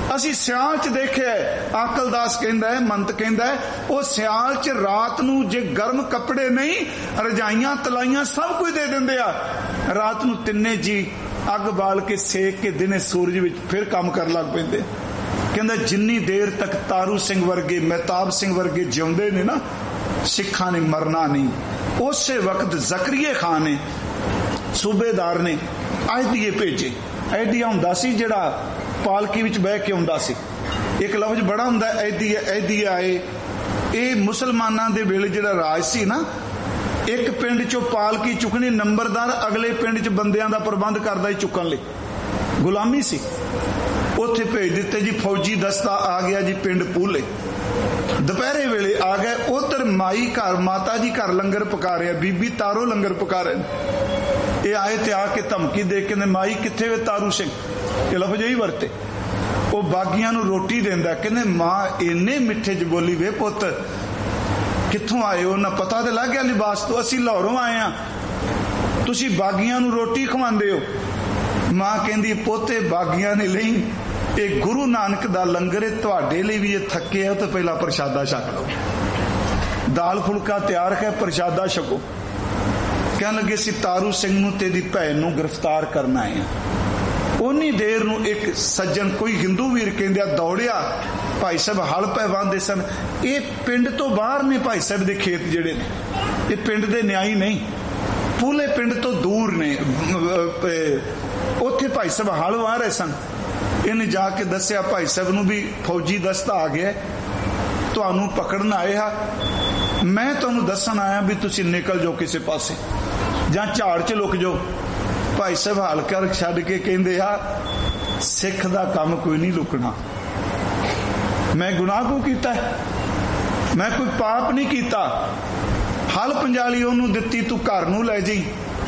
ਅਸੀਂ ਸਿਆਲ 'ਚ ਦੇਖਿਆ, ਆਕਲਦਾਸ ਕਹਿੰਦਾ ਹੈ, ਮੰਤ ਕਹਿੰਦਾ ਹੈ, ਉਹ ਸਿਆਲ 'ਚ ਰਾਤ ਨੂੰ ਜੇ ਗਰਮ ਕੱਪੜੇ ਨਹੀਂ, ਰਜਾਈਆਂ ਤਲਾਈਆਂ ਸਭ ਕੁਝ ਦੇ ਦਿੰਦੇ ਆ। ਰਾਤ ਨੂੰ ਤਿੰਨੇ ਜੀ ਅੱਗ ਬਾਲ ਕੇ ਸੇਕ ਕੇ ਦਿਨੇ ਸੂਰਜ ਵਿੱਚ ਫਿਰ ਕੰਮ ਕਰਨ ਲੱਗ ਪੈਂਦੇ। ਕਹਿੰਦਾ ਜਿੰਨੀ ਦੇਰ ਤੱਕ ਤਾਰੂ ਸਿੰਘ ਵਰਗੇ, ਮਹਿਤਾਬ ਸਿੰਘ ਵਰਗੇ ਜਿਉਂਦੇ ਨੇ ਨਾ, ਸਿੱਖਾਂ ਨੇ ਮਰਨਾ ਨਹੀਂ। ਉਸੇ ਵਕਤ ਜ਼ਕਰੀਏ ਖਾਨ ਨੇ, ਸੂਬੇਦਾਰ ਨੇ ਅਹਿਦੀਏ ਭੇਜੇ। ਅਹਿਦੀਆ ਹੁੰਦਾ ਸੀ ਜਿਹੜਾ ਪਾਲਕੀ ਵਿੱਚ ਬਹਿ ਕੇ ਆਉਂਦਾ ਸੀ। ਇੱਕ ਲਫ਼ਜ਼ ਬੜਾ ਹੁੰਦਾ ਅਹਿਦੀਆ, ਅਹਿਦੀਆ ਆਏ। ਇਹ ਮੁਸਲਮਾਨਾਂ ਦੇ ਵੇਲੇ ਜਿਹੜਾ ਰਾਜ ਸੀ ਨਾ, ਇੱਕ ਪਿੰਡ ਚੋਂ ਪਾਲਕੀ ਚੁੱਕਣੀ, ਨੰਬਰਦਾਰ ਅਗਲੇ ਪਿੰਡ 'ਚ ਬੰਦਿਆਂ ਦਾ ਪ੍ਰਬੰਧ ਕਰਦਾ ਹੀ ਚੁੱਕਣ ਲਈ। ਗੁਲਾਮੀ ਸੀ। ਉੱਥੇ ਭੇਜ ਦਿੱਤੇ ਜੀ, ਫੌਜੀ ਦਸਤਾ ਆ ਗਿਆ ਜੀ ਪਿੰਡ ਪੂਲੇ। ਦੁਪਹਿਰੇ ਵੇਲੇ ਆ ਗਏ। ਉਧਰ ਮਾਈ ਘਰ, ਮਾਤਾ ਜੀ ਘਰ ਲੰਗਰ ਪਕਾ ਰਿਹਾ, ਬੀਬੀ ਤਾਰੋ ਲੰਗਰ ਪਕਾ ਰਹੇ। ਇਹ ਆਏ ਤੇ ਆ ਕੇ ਧਮਕੀ ਦੇ ਕੇ ਮਾਈ ਕਿੱਥੇ ਵੇ ਤਾਰੂ ਸਿੰਘ, ਇਹ ਲਫ਼ਜ਼ ਹੀ ਵਰਤੇ। ਉਹ ਬਾਗੀਆਂ ਨੂੰ ਰੋਟੀ ਦਿੰਦਾ। ਕਹਿੰਦੇ ਮਾਂ ਇੰਨੇ ਮਿੱਠੇ 'ਚ ਬੋਲੀ, ਵੇ ਪੁੱਤ ਕਿੱਥੋਂ ਆਏ ਹੋ? ਨਾ ਪਤਾ ਤੇ ਲੱਗ ਗਿਆ ਲਿਬਾਸ ਤੋਂ, ਅਸੀਂ ਲਾਹੌਰੋਂ ਆਏ ਆ, ਤੁਸੀਂ ਬਾਗੀਆਂ ਨੂੰ ਰੋਟੀ ਖਵਾਉਂਦੇ ਹੋ। ਮਾਂ ਕਹਿੰਦੀ ਪੋਤੇ ਬਾਗੀਆਂ ਨੇ ਲਈ, ਇਹ ਗੁਰੂ ਨਾਨਕ ਦਾ ਲੰਗਰ ਹੈ, ਤੁਹਾਡੇ ਲਈ ਵੀ ਇਹ ਥੱਕੇ ਹੋ ਤਾਂ ਪਹਿਲਾਂ ਪ੍ਰਸ਼ਾਦਾ ਛਕ ਲਓ। ਦਾਲ ਫੁਲਕਾ ਤਿਆਰ ਹੈ, ਪ੍ਰਸ਼ਾਦਾ ਛਕੋ। ਕਹਿਣ ਲੱਗੇ ਸੀ ਤਾਰੂ ਸਿੰਘ ਨੂੰ ਤੇ ਇਹਦੀ ਭੈਣ ਨੂੰ ਗ੍ਰਿਫਤਾਰ ਕਰਨਾ ਹੈ। ਉਨੀ ਦੇਰ ਨੂੰ ਇੱਕ ਸੱਜਣ, ਕੋਈ ਹਿੰਦੂ ਵੀਰ ਕਹਿੰਦੇ ਆ, ਦੌੜਿਆ। ਭਾਈ ਸਾਹਿਬ ਹਲ ਪੈ ਵਾਂਦੇ ਸਨ। ਇਹ ਪਿੰਡ ਤੋਂ ਬਾਹਰ ਨੇ ਭਾਈ ਸਾਹਿਬ ਦੇ ਖੇਤ ਜਿਹੜੇ ਨੇ, ਇਹ ਪਿੰਡ ਦੇ ਨਿਆਈ ਨਹੀਂ, ਪੂਲੇ ਪਿੰਡ ਤੋਂ ਦੂਰ ਨੇ। ਉੱਥੇ ਭਾਈ ਸਾਹਿਬ ਹਲ ਵਾਹ ਰਹੇ ਸਨ। ਇਹਨੇ ਜਾ ਕੇ ਦੱਸਿਆ ਭਾਈ ਸਾਹਿਬ ਨੂੰ ਵੀ ਫੌਜੀ ਦਸਤਾ ਆ ਗਿਆ, ਤੁਹਾਨੂੰ ਪਕੜਨ ਆਏ ਆ, ਮੈਂ ਤੁਹਾਨੂੰ ਦੱਸਣ ਆਇਆ ਵੀ ਤੁਸੀਂ ਨਿਕਲ ਜਾਓ ਕਿਸੇ ਪਾਸੇ ਜਾਂ ਝਾੜ 'ਚ ਲੁਕ ਜਾਓ। ਭਾਈ ਸਾਹਿਬ ਹਲ ਕਰ ਛੱਡ ਕੇ ਕਹਿੰਦੇ ਆ, ਸਿੱਖ ਦਾ ਕੰਮ ਕੋਈ ਨਹੀਂ ਲੁਕਣਾ। ਮੈਂ ਗੁਨਾਹ ਕਿਉਂ ਕੀਤਾ? ਮੈਂ ਕੋਈ ਪਾਪ ਨਹੀਂ ਕੀਤਾ। ਹਲ ਪੰਜਾਲੀ ਉਹਨੂੰ ਦਿੱਤੀ, ਤੂੰ ਘਰ ਨੂੰ ਲੈ ਜਾਈ,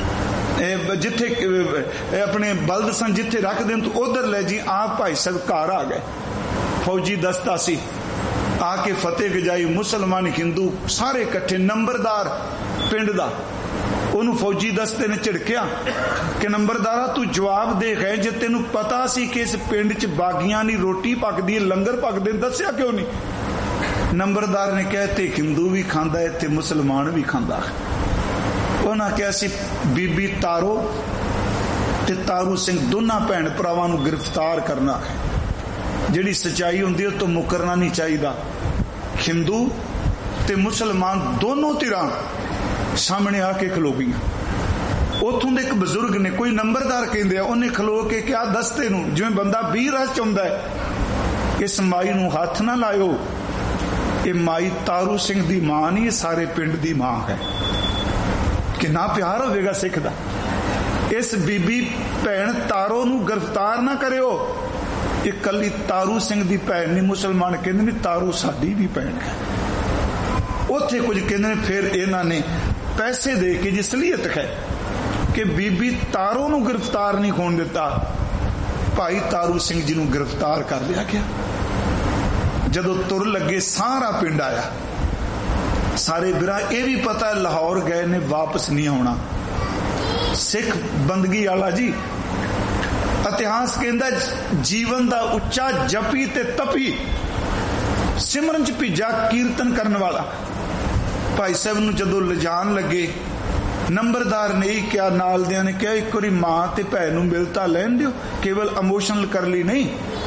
ਜਿੱਥੇ ਆਪਣੇ ਬਲਦ ਸਨ ਜਿੱਥੇ ਰੱਖਦੇ ਤੂੰ ਉਧਰ ਲੈ ਜੀ। ਆਪ ਭਾਈ ਸਾਹਿਬ ਘਰ ਆ ਗਏ। ਫੌਜੀ ਦਸਤਾ ਸੀ, ਆ ਕੇ ਫਤਿਹ ਗਜਾਈ। ਮੁਸਲਮਾਨ ਹਿੰਦੂ ਸਾਰੇ ਇਕੱਠੇ। ਨੰਬਰਦਾਰ ਪਿੰਡ ਦਾ, ਉਹਨੂੰ ਫੌਜੀ ਦਸਤੇ ਨੇ ਝਿੜਕਿਆ ਕਿ ਨੰਬਰਦਾਰਾ ਤੂੰ ਜਵਾਬ ਦੇ ਗਏ, ਜੇ ਤੈਨੂੰ ਪਤਾ ਸੀ ਕਿ ਇਸ ਪਿੰਡ 'ਚ ਬਾਗੀਆਂ ਦੀ ਰੋਟੀ ਪੱਕਦੀ ਹੈ, ਲੰਗਰ ਪੱਕਦੇ, ਦੱਸਿਆ ਕਿਉਂ ਨਹੀਂ? ਨੰਬਰਦਾਰ ਨੇ ਕਿਹਾ ਤੇ ਹਿੰਦੂ ਵੀ ਖਾਂਦਾ ਹੈ ਤੇ ਮੁਸਲਮਾਨ ਵੀ ਖਾਂਦਾ। ਉਹਨਾਂ ਕਿਹਾ ਸੀ ਬੀਬੀ ਤਾਰੋ ਤੇ ਤਾਰੂ ਸਿੰਘ ਦੋਨਾਂ ਭੈਣ ਭਰਾਵਾਂ ਨੂੰ ਗ੍ਰਿਫਤਾਰ ਕਰਨਾ ਹੈ। ਜਿਹੜੀ ਸੱਚਾਈ ਹੁੰਦੀ ਉਹ ਤੋਂ ਮੁਕਰਨਾ ਨਹੀਂ ਚਾਹੀਦਾ। ਹਿੰਦੂ ਤੇ ਮੁਸਲਮਾਨ ਦੋਨੋਂ ਧਿਰਾਂ ਸਾਹਮਣੇ ਆ ਕੇ ਖਲੋ ਗਈਆਂ। ਉੱਥੋਂ ਦੇ ਇੱਕ ਬਜ਼ੁਰਗ ਨੇ, ਕੋਈ ਨੰਬਰਦਾਰ ਕਹਿੰਦੇ ਆ, ਉਹਨੇ ਖਲੋ ਕੇ ਕਿਹਾ ਦਸਤੇ ਨੂੰ, ਜਿਵੇਂ ਬੰਦਾ 20 ਰਸ ਚਾਹੁੰਦਾ ਹੈ, ਇਸ ਮਾਈ ਨੂੰ ਹੱਥ ਨਾ ਲਾਇਓ, ਇਹ ਮਾਈ ਤਾਰੂ ਸਿੰਘ ਦੀ ਮਾਂ ਨਹੀਂ, ਇਹ ਸਾਰੇ ਪਿੰਡ ਦੀ ਮਾਂ ਹੈ। ਕਿੰਨਾ ਪਿਆਰ ਹੋਵੇਗਾ ਸਿੱਖ ਦਾ। ਇਸ ਬੀਬੀ ਭੈਣ ਤਾਰੋ ਨੂੰ ਗ੍ਰਿਫਤਾਰ ਨਾ ਕਰਿਓ, ਇਹ ਕੱਲੀ ਤਾਰੂ ਸਿੰਘ ਦੀ ਭੈਣ ਨਹੀਂ। ਮੁਸਲਮਾਨ ਕਹਿੰਦੇ ਨੇ ਤਾਰੂ ਸਾਡੀ ਵੀ ਭੈਣ ਹੈ। ਉੱਥੇ ਕੁਝ ਕਹਿੰਦੇ ਨੇ ਫਿਰ ਇਹਨਾਂ ਨੇ ਪੈਸੇ ਦੇ ਕੇ, ਜੀ ਸਲੀਅਤ ਹੈ ਕਿ ਬੀਬੀ ਤਾਰੋ ਨੂੰ ਗ੍ਰਿਫਤਾਰ ਨਹੀਂ ਹੋਣ ਦਿੱਤਾ। ਭਾਈ ਤਾਰੂ ਸਿੰਘ ਜੀ ਨੂੰ ਗ੍ਰਿਫਤਾਰ ਕਰ ਲਿਆ ਗਿਆ। ਜਦੋਂ ਤੁਰ ਲੱਗੇ ਸਾਰਾ ਪਿੰਡ ਆਇਆ, ਸਾਰੇ ਬਿਰਾ ਇਹ ਵੀ ਪਤਾ ਲਾਹੌਰ ਗਏ ਨੇ, ਵਾਪਸ ਨਹੀਂ ਆਉਣਾ। ਸਿੱਖ ਬੰਦਗੀ ਵਾਲਾ ਜੀ, ਇਤਿਹਾਸ ਕਹਿੰਦਾ ਜੀਵਨ ਦਾ ਉੱਚਾ ਜਪੀ ਤੇ ਤਪੀ, ਸਿਮਰਨ 'ਚ ਭਿੱਜਾ ਕੀਰਤਨ ਕਰਨ ਵਾਲਾ। ਭਾਈ ਸਾਹਿਬ ਨੂੰ ਜਦੋਂ ਲਿਜਾਣ ਲੱਗੇ, ਨੰਬਰਦਾਰ ਨੇ ਹੀ ਕਿਹਾ, ਨਾਲ ਦਿਆਂ ਨੇ ਕਿਹਾ, ਇੱਕ ਵਾਰੀ ਮਾਂ ਤੇ ਭੈਣ ਨੂੰ ਮਿਲ ਤਾਂ ਲੈਣ ਦਿਓ, ਕੇਵਲ ਇਮੋਸ਼ਨਲ ਕਰ ਲਈ ਨਹੀਂ।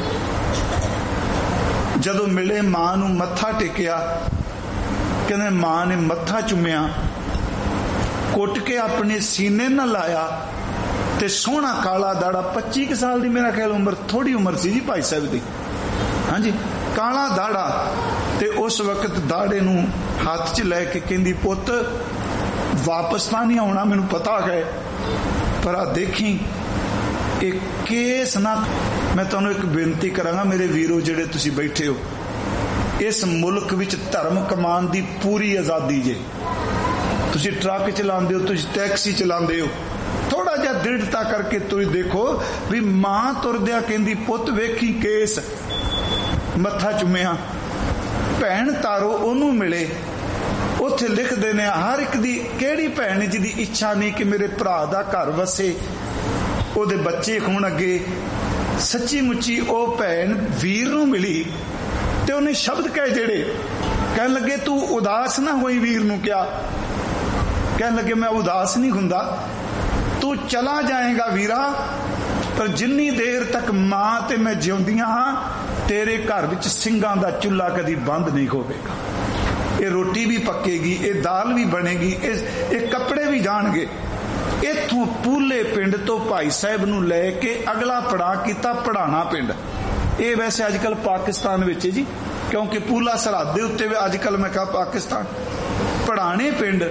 ਜਦੋਂ ਮਿਲੇ ਮਾਂ ਨੂੰ ਮੱਥਾ ਟੇਕਿਆ, ਕਹਿੰਦੇ ਮਾਂ ਨੇ ਮੱਥਾ ਚੁੰਮਿਆ, ਕੁੱਟ ਕੇ ਆਪਣੇ ਸੀਨੇ ਨਾਲ ਲਾਇਆ ਤੇ ਸੋਹਣਾ ਕਾਲਾ ਦਾੜਾ, 25 ਸਾਲ ਦੀ ਮੇਰਾ ਖਿਆਲ ਉਮਰ, ਥੋੜੀ ਉਮਰ ਸੀ ਜੀ ਭਾਈ ਸਾਹਿਬ ਦੀ, ਹਾਂਜੀ, ਕਾਲਾ ਦਾੜਾ। ਤੇ ਉਸ ਵਕਤ ਦਾੜੇ ਨੂੰ ਹੱਥ 'ਚ ਲੈ ਕੇ ਕਹਿੰਦੀ ਪੁੱਤ ਵਾਪਸ ਤਾਂ ਨਹੀਂ ਆਉਣਾ, ਮੈਨੂੰ ਪਤਾ ਹੈ, ਪਰ ਆ ਦੇਖੀ ਇਹ ਕੇਸ ਨਾ। ਮੈਂ ਤੁਹਾਨੂੰ ਇੱਕ ਬੇਨਤੀ ਕਰਾਂਗਾ ਮੇਰੇ ਵੀਰੋ ਜਿਹੜੇ ਤੁਸੀਂ ਬੈਠੇ ਹੋ, ਇਸ ਮੁਲਕ ਵਿੱਚ ਧਰਮ ਕਮਾਉਣ ਦੀ ਪੂਰੀ ਆਜ਼ਾਦੀ ਜੇ। ਤੁਸੀਂ ਟਰੱਕ ਚਲਾਉਂਦੇ ਹੋ, ਤੁਸੀਂ ਟੈਕਸੀ ਚਲਾਉਂਦੇ ਹੋ, ਥੋੜਾ ਜਿਹਾ ਦ੍ਰਿੜਤਾ ਕਰਕੇ ਤੁਸੀਂ ਦੇਖੋ ਵੀ ਮਾਂ ਤੁਰਦਿਆਂ ਕਹਿੰਦੀ ਪੁੱਤ ਵੇਖੀ ਕੇਸ, ਮੱਥਾ ਚੁੰਮਿਆ। ਭੈਣ ਤਾਰੋ ਉਹਨੂੰ ਮਿਲੇ, ਉੱਥੇ ਲਿਖਦੇ ਨੇ ਹਰ ਇੱਕ ਦੀ ਕਿਹੜੀ ਭੈਣ ਜਿਹਦੀ ਇੱਛਾ ਨਹੀਂ ਕਿ ਮੇਰੇ ਭਰਾ ਦਾ ਘਰ ਵਸੇ, ਉਹਦੇ ਬੱਚੇ ਹੋਣ, ਅੱਗੇ ਸੱਚੀ ਮੁੱਚੀ ਉਹ ਭੈਣ ਵੀਰ ਨੂੰ ਮਿਲੀ ਤੇ ਉਹਨੇ ਸ਼ਬਦ ਕਹੇ ਜਿਹੜੇ ਕਹਿਣ ਲੱਗੇ ਤੂੰ ਉਦਾਸ ਨਾ ਹੋਈ। ਵੀਰ ਨੂੰ ਕਿਹਾ, ਕਹਿਣ ਲੱਗੇ ਮੈਂ ਉਦਾਸ ਨਹੀਂ ਹੁੰਦਾ, ਤੂੰ ਚਲਾ ਜਾਏਗਾ ਵੀਰਾ, ਪਰ ਜਿੰਨੀ ਦੇਰ ਤੱਕ ਮਾਂ ਤੇ ਮੈਂ ਜਿਉਂਦੀਆਂ ਹਾਂ ਤੇਰੇ ਘਰ ਵਿੱਚ ਸਿੰਘਾਂ ਦਾ ਚੁੱਲ੍ਹਾ ਕਦੀ ਬੰਦ ਨਹੀਂ ਹੋਵੇਗਾ। ਇਹ ਰੋਟੀ ਵੀ ਪੱਕੇਗੀ, ਇਹ ਦਾਲ ਵੀ ਬਣੇਗੀ, ਇਹ ਕੱਪੜੇ ਵੀ ਜਾਣਗੇ। ਇੱਥੋਂ ਪੂਲੇ ਪਿੰਡ ਤੋਂ ਭਾਈ ਸਾਹਿਬ ਨੂੰ ਲੈ ਕੇ ਅਗਲਾ ਪੜਾਅ ਕੀਤਾ ਪੜਾਣਾ ਪਿੰਡ। ਇਹ ਵੈਸੇ ਅੱਜ ਕੱਲ ਪਾਕਿਸਤਾਨ ਵਿੱਚ ਹੈ ਜੀ, ਕਿਉਂਕਿ ਪੂਲਾ ਸਰਹੱਦ ਦੇ ਉੱਤੇ ਅੱਜ ਕੱਲ ਮੈਂ ਕਿਹਾ ਪਾਕਿਸਤਾਨ। ਪੜਾਣੇ ਪਿੰਡ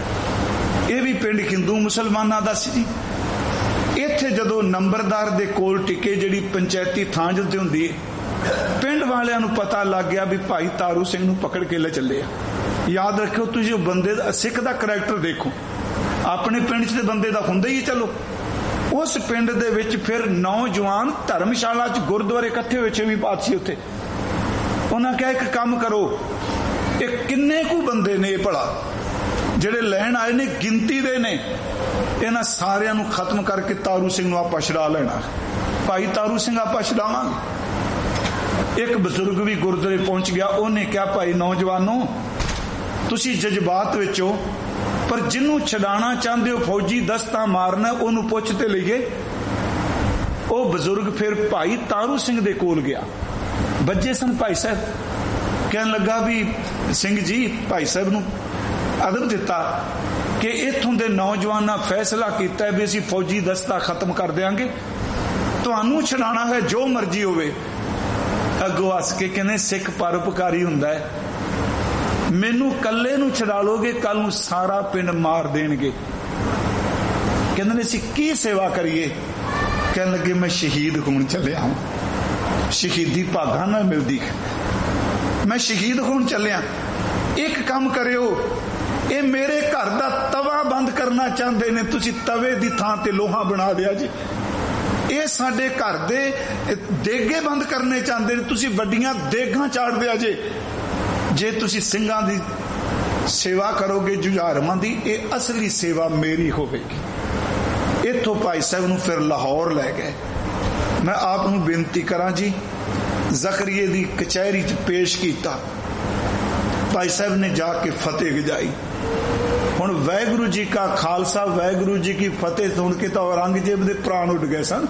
ਇਹ ਵੀ ਪਿੰਡ ਹਿੰਦੂ ਮੁਸਲਮਾਨਾਂ ਦਾ ਸੀ ਜੀ। ਇੱਥੇ ਜਦੋਂ ਨੰਬਰਦਾਰ ਦੇ ਕੋਲ ਟਿਕੇ, ਜਿਹੜੀ ਪੰਚਾਇਤੀ ਥਾਂ ਜਿੱਥੇ ਹੁੰਦੀ ਹੈ, ਪਿੰਡ ਵਾਲਿਆਂ ਨੂੰ ਪਤਾ ਲੱਗ ਗਿਆ ਵੀ ਭਾਈ ਤਾਰੂ ਸਿੰਘ ਨੂੰ ਪਕੜ ਕੇ ਲੈ ਚੱਲੇ ਆ। ਯਾਦ ਰੱਖਿਓ ਤੁਸੀਂ ਉਹ ਬੰਦੇ ਦਾ, ਸਿੱਖ ਦਾ ਕਰੈਕਟਰ ਦੇਖੋ, ਆਪਣੇ ਪਿੰਡ 'ਚ ਦੇ ਬੰਦੇ ਦਾ ਹੁੰਦਾ ਹੀ। ਚਲੋ ਉਸ ਪਿੰਡ ਦੇ ਵਿੱਚ ਫਿਰ ਨੌਜਵਾਨ ਧਰਮਸ਼ਾਲਾ 'ਚ ਗੁਰਦੁਆਰੇ ਇਕੱਠੇ ਹੋਏ, ਛੇਵੀਂ ਪਾਤਸ਼ਾਹੀ ਉੱਥੇ। ਉਹਨਾਂ ਕਿਹਾ ਇੱਕ ਕੰਮ ਕਰੋ, ਇਹ ਕਿੰਨੇ ਕੁ ਬੰਦੇ ਨੇ ਇਹ ਭਲਾ ਜਿਹੜੇ ਲੈਣ ਆਏ ਨੇ, ਗਿਣਤੀ ਦੇ ਨੇ, ਇਹਨਾਂ ਸਾਰਿਆਂ ਨੂੰ ਖਤਮ ਕਰਕੇ ਤਾਰੂ ਸਿੰਘ ਨੂੰ ਆਪਾਂ ਛੁਡਾ ਲੈਣਾ। ਭਾਈ ਤਾਰੂ ਸਿੰਘ ਆਪਾਂ ਛੁਡਾਵਾਂਗੇ। ਇੱਕ ਬਜ਼ੁਰਗ ਵੀ ਗੁਰਦੁਆਰੇ ਪਹੁੰਚ ਗਿਆ, ਉਹਨੇ ਕਿਹਾ ਭਾਈ ਨੌਜਵਾਨੋ ਤੁਸੀਂ ਜਜ਼ਬਾਤ ਵਿੱਚ ਹੋ, ਪਰ ਜਿਹਨੂੰ ਛਡਾਣਾ ਚਾਹੁੰਦੇ ਹੋ ਫੌਜੀ ਦਸਤਾ ਮਾਰਨਾ, ਉਹਨੂੰ ਪੁੱਛ ਤੇ ਲਈਏ। ਉਹ ਬਜ਼ੁਰਗ ਫਿਰ ਭਾਈ ਤਾਰੂ ਸਿੰਘ ਦੇ ਕੋਲ ਗਿਆ। ਬੱਜੇ ਸਨ ਭਾਈ ਸਾਹਿਬ, ਕਹਿਣ ਲੱਗਾ ਵੀ ਸਿੰਘ ਜੀ, ਭਾਈ ਸਾਹਿਬ ਨੂੰ ਅਦਬ ਦਿੱਤਾ ਕਿ ਇੱਥੋਂ ਦੇ ਨੌਜਵਾਨਾਂ ਫੈਸਲਾ ਕੀਤਾ ਵੀ ਅਸੀਂ ਫੌਜੀ ਦਸਤਾ ਖਤਮ ਕਰ ਦਿਆਂਗੇ, ਤੁਹਾਨੂੰ ਛਡਾਣਾ ਹੈ ਜੋ ਮਰਜ਼ੀ ਹੋਵੇ। ਅੱਗੋਂ ਹੱਸ ਕੇ ਕਹਿੰਦੇ ਸਿੱਖ ਪਰਉਪਕਾਰੀ ਹੁੰਦਾ ਹੈ, ਮੈਨੂੰ ਕੱਲੇ ਨੂੰ ਛਡਾ ਲੋਗੇ, ਕੱਲ ਨੂੰ ਸਾਰਾ ਪਿੰਡ ਮਾਰ ਦੇਣਗੇ। ਕਹਿੰਦੇ ਨੇ ਅਸੀਂ ਕੀ ਸੇਵਾ ਕਰੀਏ? ਕਹਿਣ ਲੱਗੇ ਮੈਂ ਸ਼ਹੀਦ ਹੋਣ ਚੱਲਿਆ ਹਾਂ, ਸ਼ਹੀਦੀ ਭਾਗਾਂ ਨਾਲ ਮਿਲਦੀ, ਮੈਂ ਸ਼ਹੀਦ ਹੋਣ ਚੱਲਿਆ। ਇੱਕ ਕੰਮ ਕਰਿਓ, ਇਹ ਮੇਰੇ ਘਰ ਦਾ ਤਵਾ ਬੰਦ ਕਰਨਾ ਚਾਹੁੰਦੇ ਨੇ, ਤੁਸੀਂ ਤਵੇ ਦੀ ਥਾਂ ਤੇ ਲੋਹਾ ਬਣਾ ਦਿਆ ਜੀ। ਇਹ ਸਾਡੇ ਘਰ ਦੇ ਦੇਗੇ ਬੰਦ ਕਰਨੇ ਚਾਹੁੰਦੇ ਨੇ, ਤੁਸੀਂ ਵੱਡੀਆਂ ਦੇਗਾਂ ਚਾੜ ਦਿਆ ਜੇ ਤੁਸੀਂ ਸਿੰਘਾਂ ਦੀ ਸੇਵਾ ਕਰੋਗੇ, ਜੁਝਾਰਮਾਂ ਦੀ, ਇਹ ਅਸਲੀ ਸੇਵਾ ਮੇਰੀ ਹੋਵੇਗੀ। ਇੱਥੋਂ ਭਾਈ ਸਾਹਿਬ ਨੂੰ ਫਿਰ ਲਾਹੌਰ ਲੈ ਗਏ। ਮੈਂ ਆਪ ਨੂੰ ਬੇਨਤੀ ਕਰਾਂ ਜੀ, ਜ਼ਕਰੀਏ ਦੀ ਕਚਹਿਰੀ 'ਚ ਪੇਸ਼ ਕੀਤਾ। ਭਾਈ ਸਾਹਿਬ ਨੇ ਜਾ ਕੇ ਫਤਿਹ ਗਜਾਈ। ਹੁਣ ਵਾਹਿਗੁਰੂ ਜੀ ਕਾ ਖਾਲਸਾ ਵਾਹਿਗੁਰੂ ਜੀ ਕੀ ਫਤਿਹ ਸੁਣ ਕੇ ਤਾਂ ਔਰੰਗਜ਼ੇਬ ਦੇ ਪ੍ਰਾਣ ਉੱਡ ਗਏ ਸਨ।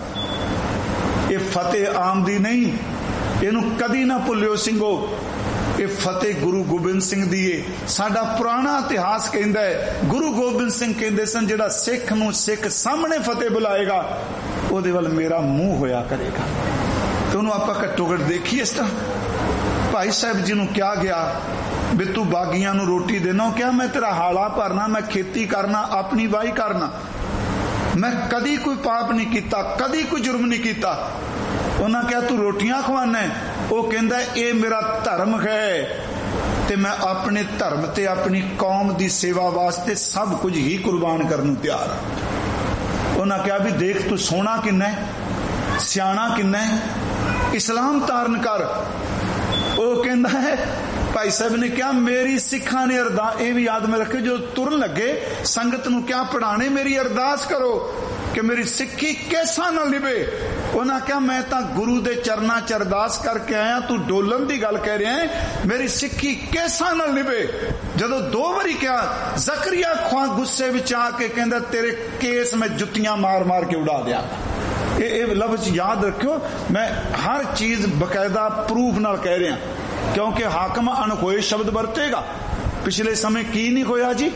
ਇਹ ਫਤਿਹ ਆਮ ਦੀ ਨਹੀਂ, ਇਹਨੂੰ ਕਦੀ ਨਾ ਭੁੱਲਿਓ ਸਿੰਘੋ। ਇਹ ਫਤਿਹ ਗੁਰੂ ਗੋਬਿੰਦ ਸਿੰਘ ਦੀ ਏ। ਸਾਡਾ ਪੁਰਾਣਾ ਇਤਿਹਾਸ ਕਹਿੰਦਾ ਹੈ, ਗੁਰੂ ਗੋਬਿੰਦ ਸਿੰਘ ਕਹਿੰਦੇ ਸਨ ਜਿਹੜਾ ਸਿੱਖ ਨੂੰ ਸਿੱਖ ਸਾਹਮਣੇ ਫਤਿਹ ਬੁਲਾਏਗਾ ਉਹਦੇ ਵੱਲ ਮੇਰਾ ਮੂੰਹ ਹੋਇਆ ਕਰੇਗਾ। ਤੇ ਉਹਨੂੰ ਆਪਾਂ ਘੱਟੋ ਘੱਟ ਦੇਖੀਏ ਇਸ ਤਰ੍ਹਾਂ। ਭਾਈ ਸਾਹਿਬ ਜੀ ਨੂੰ ਕਿਹਾ ਗਿਆ ਵੀ ਤੂੰ ਬਾਗੀਆਂ ਨੂੰ ਰੋਟੀ ਦੇਣਾ? ਕਿਹਾ ਮੈਂ ਤੇਰਾ ਹਾਲਾ ਭਰਨਾ, ਮੈਂ ਖੇਤੀ ਕਰਨਾ, ਆਪਣੀ ਵਾਹੀ ਕਰਨਾ, ਮੈਂ ਕਦੀ ਕੋਈ ਪਾਪ ਨਹੀਂ ਕੀਤਾ, ਕਦੀ ਕੋਈ ਜੁਰਮ ਨਹੀਂ ਕੀਤਾ। ਉਹਨਾਂ ਕਿਹਾ ਤੂੰ ਰੋਟੀਆਂ ਖਵਾਨਾ? ਉਹ ਕਹਿੰਦਾ ਇਹ ਮੇਰਾ ਧਰਮ ਹੈ ਤੇ ਮੈਂ ਆਪਣੇ ਧਰਮ ਤੇ ਆਪਣੀ ਕੌਮ ਦੀ ਸੇਵਾ ਵਾਸਤੇ ਸਭ ਕੁਝ ਹੀ ਕੁਰਬਾਨ ਕਰਨ ਨੂੰ ਤਿਆਰ ਹਾਂ। ਉਹਨਾਂ ਕਿਹਾ ਵੀ ਦੇਖ ਤੂੰ ਸੋਹਣਾ ਕਿੰਨਾ ਹੈ, ਸਿਆਣਾ ਕਿੰਨਾ ਹੈ, ਇਸਲਾਮ ਧਾਰਨ ਕਰ। ਉਹ ਕਹਿੰਦਾ ਹੈ, ਭਾਈ ਸਾਹਿਬ ਨੇ ਕਿਹਾ ਮੇਰੀ ਸਿੱਖਾਂ ਨੇ ਅਰਦਾਸ, ਇਹ ਵੀ ਯਾਦ ਮੈਂ ਰੱਖਿਓ, ਜਦੋਂ ਤੁਰਨ ਲੱਗੇ ਸੰਗਤ ਨੂੰ ਕਿਹਾ ਪੜਾਣੇ ਮੇਰੀ ਅਰਦਾਸ ਕਰੋ ਕਿ ਮੇਰੀ ਸਿੱਖੀ ਕੇਸਾਂ ਨਾਲ ਨਿਭੇ। ਉਹਨਾਂ ਕਿਹਾ ਮੈਂ ਤਾਂ ਗੁਰੂ ਦੇ ਚਰਨਾਂ 'ਚ ਅਰਦਾਸ ਕਰਕੇ ਆਇਆ, ਤੂੰ ਡੋਲਣ ਦੀ ਗੱਲ ਕਹਿ ਰਿਹਾ ਹੈ, ਮੇਰੀ ਸਿੱਖੀ ਕੇਸਾਂ ਨਾਲ ਨਿਭੇ। ਜਦੋਂ 2 ਵਾਰੀ ਕਿਹਾ, ਜ਼ਕਰੀਆ ਖਾਂ ਗੁੱਸੇ ਵਿੱਚ ਆ ਕੇ ਕਹਿੰਦਾ ਤੇਰੇ ਕੇਸ ਮੈਂ ਜੁੱਤੀਆਂ ਮਾਰ ਮਾਰ ਕੇ ਉਡਾ ਦਿਆਂ। ਇਹ ਲਫ਼ਜ਼ ਯਾਦ ਰੱਖਿਓ, ਮੈਂ ਹਰ ਚੀਜ਼ ਬਕਾਇਦਾ ਪ੍ਰੂਫ ਨਾਲ ਕਹਿ ਰਿਹਾ, ਕਿਉਂਕਿ ਹਾਕਮ ਅਣਹੋਏ ਸ਼ਬਦ ਵਰਤੇਗਾ। ਪਿਛਲੇ ਸਮੇਂ ਕੀ ਨਹੀਂ ਹੋਇਆ ਜੀ,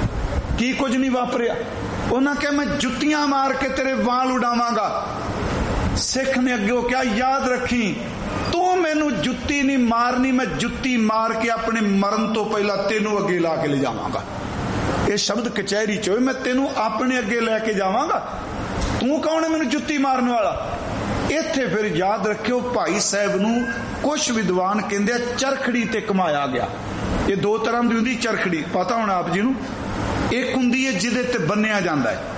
ਕੀ ਕੁਝ ਨਹੀਂ ਵਾਪਰਿਆ। ਉਹਨਾਂ ਕਿਹਾ ਮੈਂ ਜੁੱਤੀਆਂ ਮਾਰ ਕੇ ਤੇਰੇ ਵਾਲ ਉਡਾਵਾਂਗਾ। ਸਿੱਖ ਨੇ ਅੱਗੇ ਕਿਹਾ ਯਾਦ ਰੱਖੀ, ਤੂੰ ਮੈਨੂੰ ਜੁੱਤੀ ਨਹੀਂ ਮਾਰਨੀ, ਮੈਂ ਜੁੱਤੀ ਮਾਰ ਕੇ ਆਪਣੇ ਮਰਨ ਤੋਂ ਪਹਿਲਾਂ ਤੈਨੂੰ ਅੱਗੇ ਲਾ ਕੇ ਲੈ ਜਾਵਾਂਗਾ। ਇਹ ਸ਼ਬਦ ਕਚਹਿਰੀ 'ਚ ਹੋਏ, ਮੈਂ ਤੈਨੂੰ ਆਪਣੇ ਅੱਗੇ ਲੈ ਕੇ ਜਾਵਾਂਗਾ, ਤੂੰ ਕੌਣ ਹੈ ਮੈਨੂੰ ਜੁੱਤੀ ਮਾਰਨ ਵਾਲਾ। ਇੱਥੇ ਫਿਰ ਯਾਦ ਰੱਖਿਓ, ਭਾਈ ਸਾਹਿਬ ਨੂੰ ਕੁਝ ਵਿਦਵਾਨ ਕਹਿੰਦੇ ਚਰਖੜੀ ਤੇ ਘੁਮਾਇਆ ਗਿਆ। ਇਹ 2 ਤਰ੍ਹਾਂ ਦੀ ਹੁੰਦੀ ਚਰਖੜੀ, ਪਤਾ ਹੋਣਾ ਆਪ ਜੀ ਨੂੰ। ਇੱਕ ਹੁੰਦੀ ਹੈ ਜਿਹਦੇ ਤੇ ਬੰਨਿਆ ਜਾਂਦਾ ਹੈ,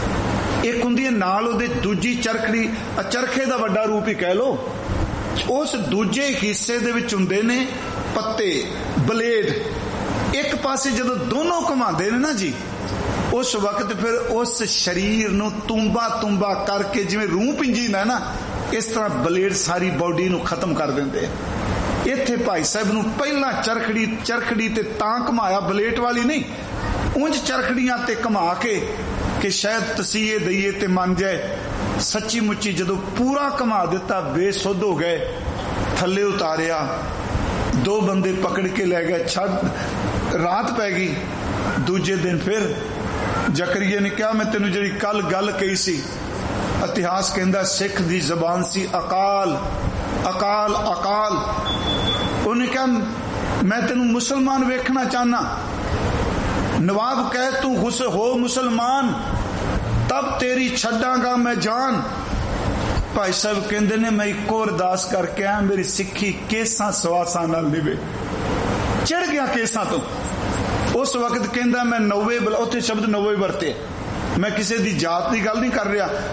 ਇੱਕ ਹੁੰਦੀ ਹੈ ਨਾਲ ਉਹਦੇ ਦੂਜੀ ਚਰਖੜੀ, ਚਰਖੇ ਦਾ ਵੱਡਾ ਰੂਪ ਹੀ ਕਹਿ ਲੋ। ਉਸ ਦੂਜੇ ਹਿੱਸੇ ਦੇ ਵਿੱਚ ਹੁੰਦੇ ਨੇ ਪੱਤੇ, ਬਲੇਡ। ਇੱਕ ਪਾਸੇ ਜਦੋਂ ਦੋਨੋਂ ਘੁਮਾਉਂਦੇ ਨੇ ਨਾ ਜੀ, ਉਸ ਵਕਤ ਫਿਰ ਉਸ ਸਰੀਰ ਨੂੰ ਤੁੰਬਾ ਤੁੰਬਾ ਕਰਕੇ, ਜਿਵੇਂ ਰੂਹ ਪਿੰਜੀ ਨਾ, इस तरह ब्लेड सारी बॉडी नूं खत्म कर देंदे। इत्थे भाई साहब नूं पहला चरखड़ी ते तां घुमाया, ब्लेड वाली नहीं, उंज चरखड़ियां ते घुमा के कि शायद तसीहे दईए ते मन जाए। सच्ची मुच्ची जदों पूरा घुमा दिता, बेसुध हो गए, थल्ले उतारिया, 2 बंदे पकड़ के ले गए, छड़ रात पै गई। दूजे दिन फिर जकरिया ने कहा, मैं तेनू जिहड़ी कल गल कही सी, इतिहास कहंदा सिख दी जबान सी अकाल अकाल अकाल। उन्हें कहा, मैं तेनू मुसलमान वेखना चाहना। नवाब कहे, तू गुस्से हो मुसलमान, तब तेरी छड्डांगा मैं जान। भाई साहब कहंदे ने, मैं इको अरदास करके आया, मेरी सिक्खी केसां सवासां नाल निवे। चढ़ गया केसां तो। उस वक्त कहंदा मैं 90 उत्थे शब्द 90 वरते, मैं किसी दी जात की गल नहीं कर रहा,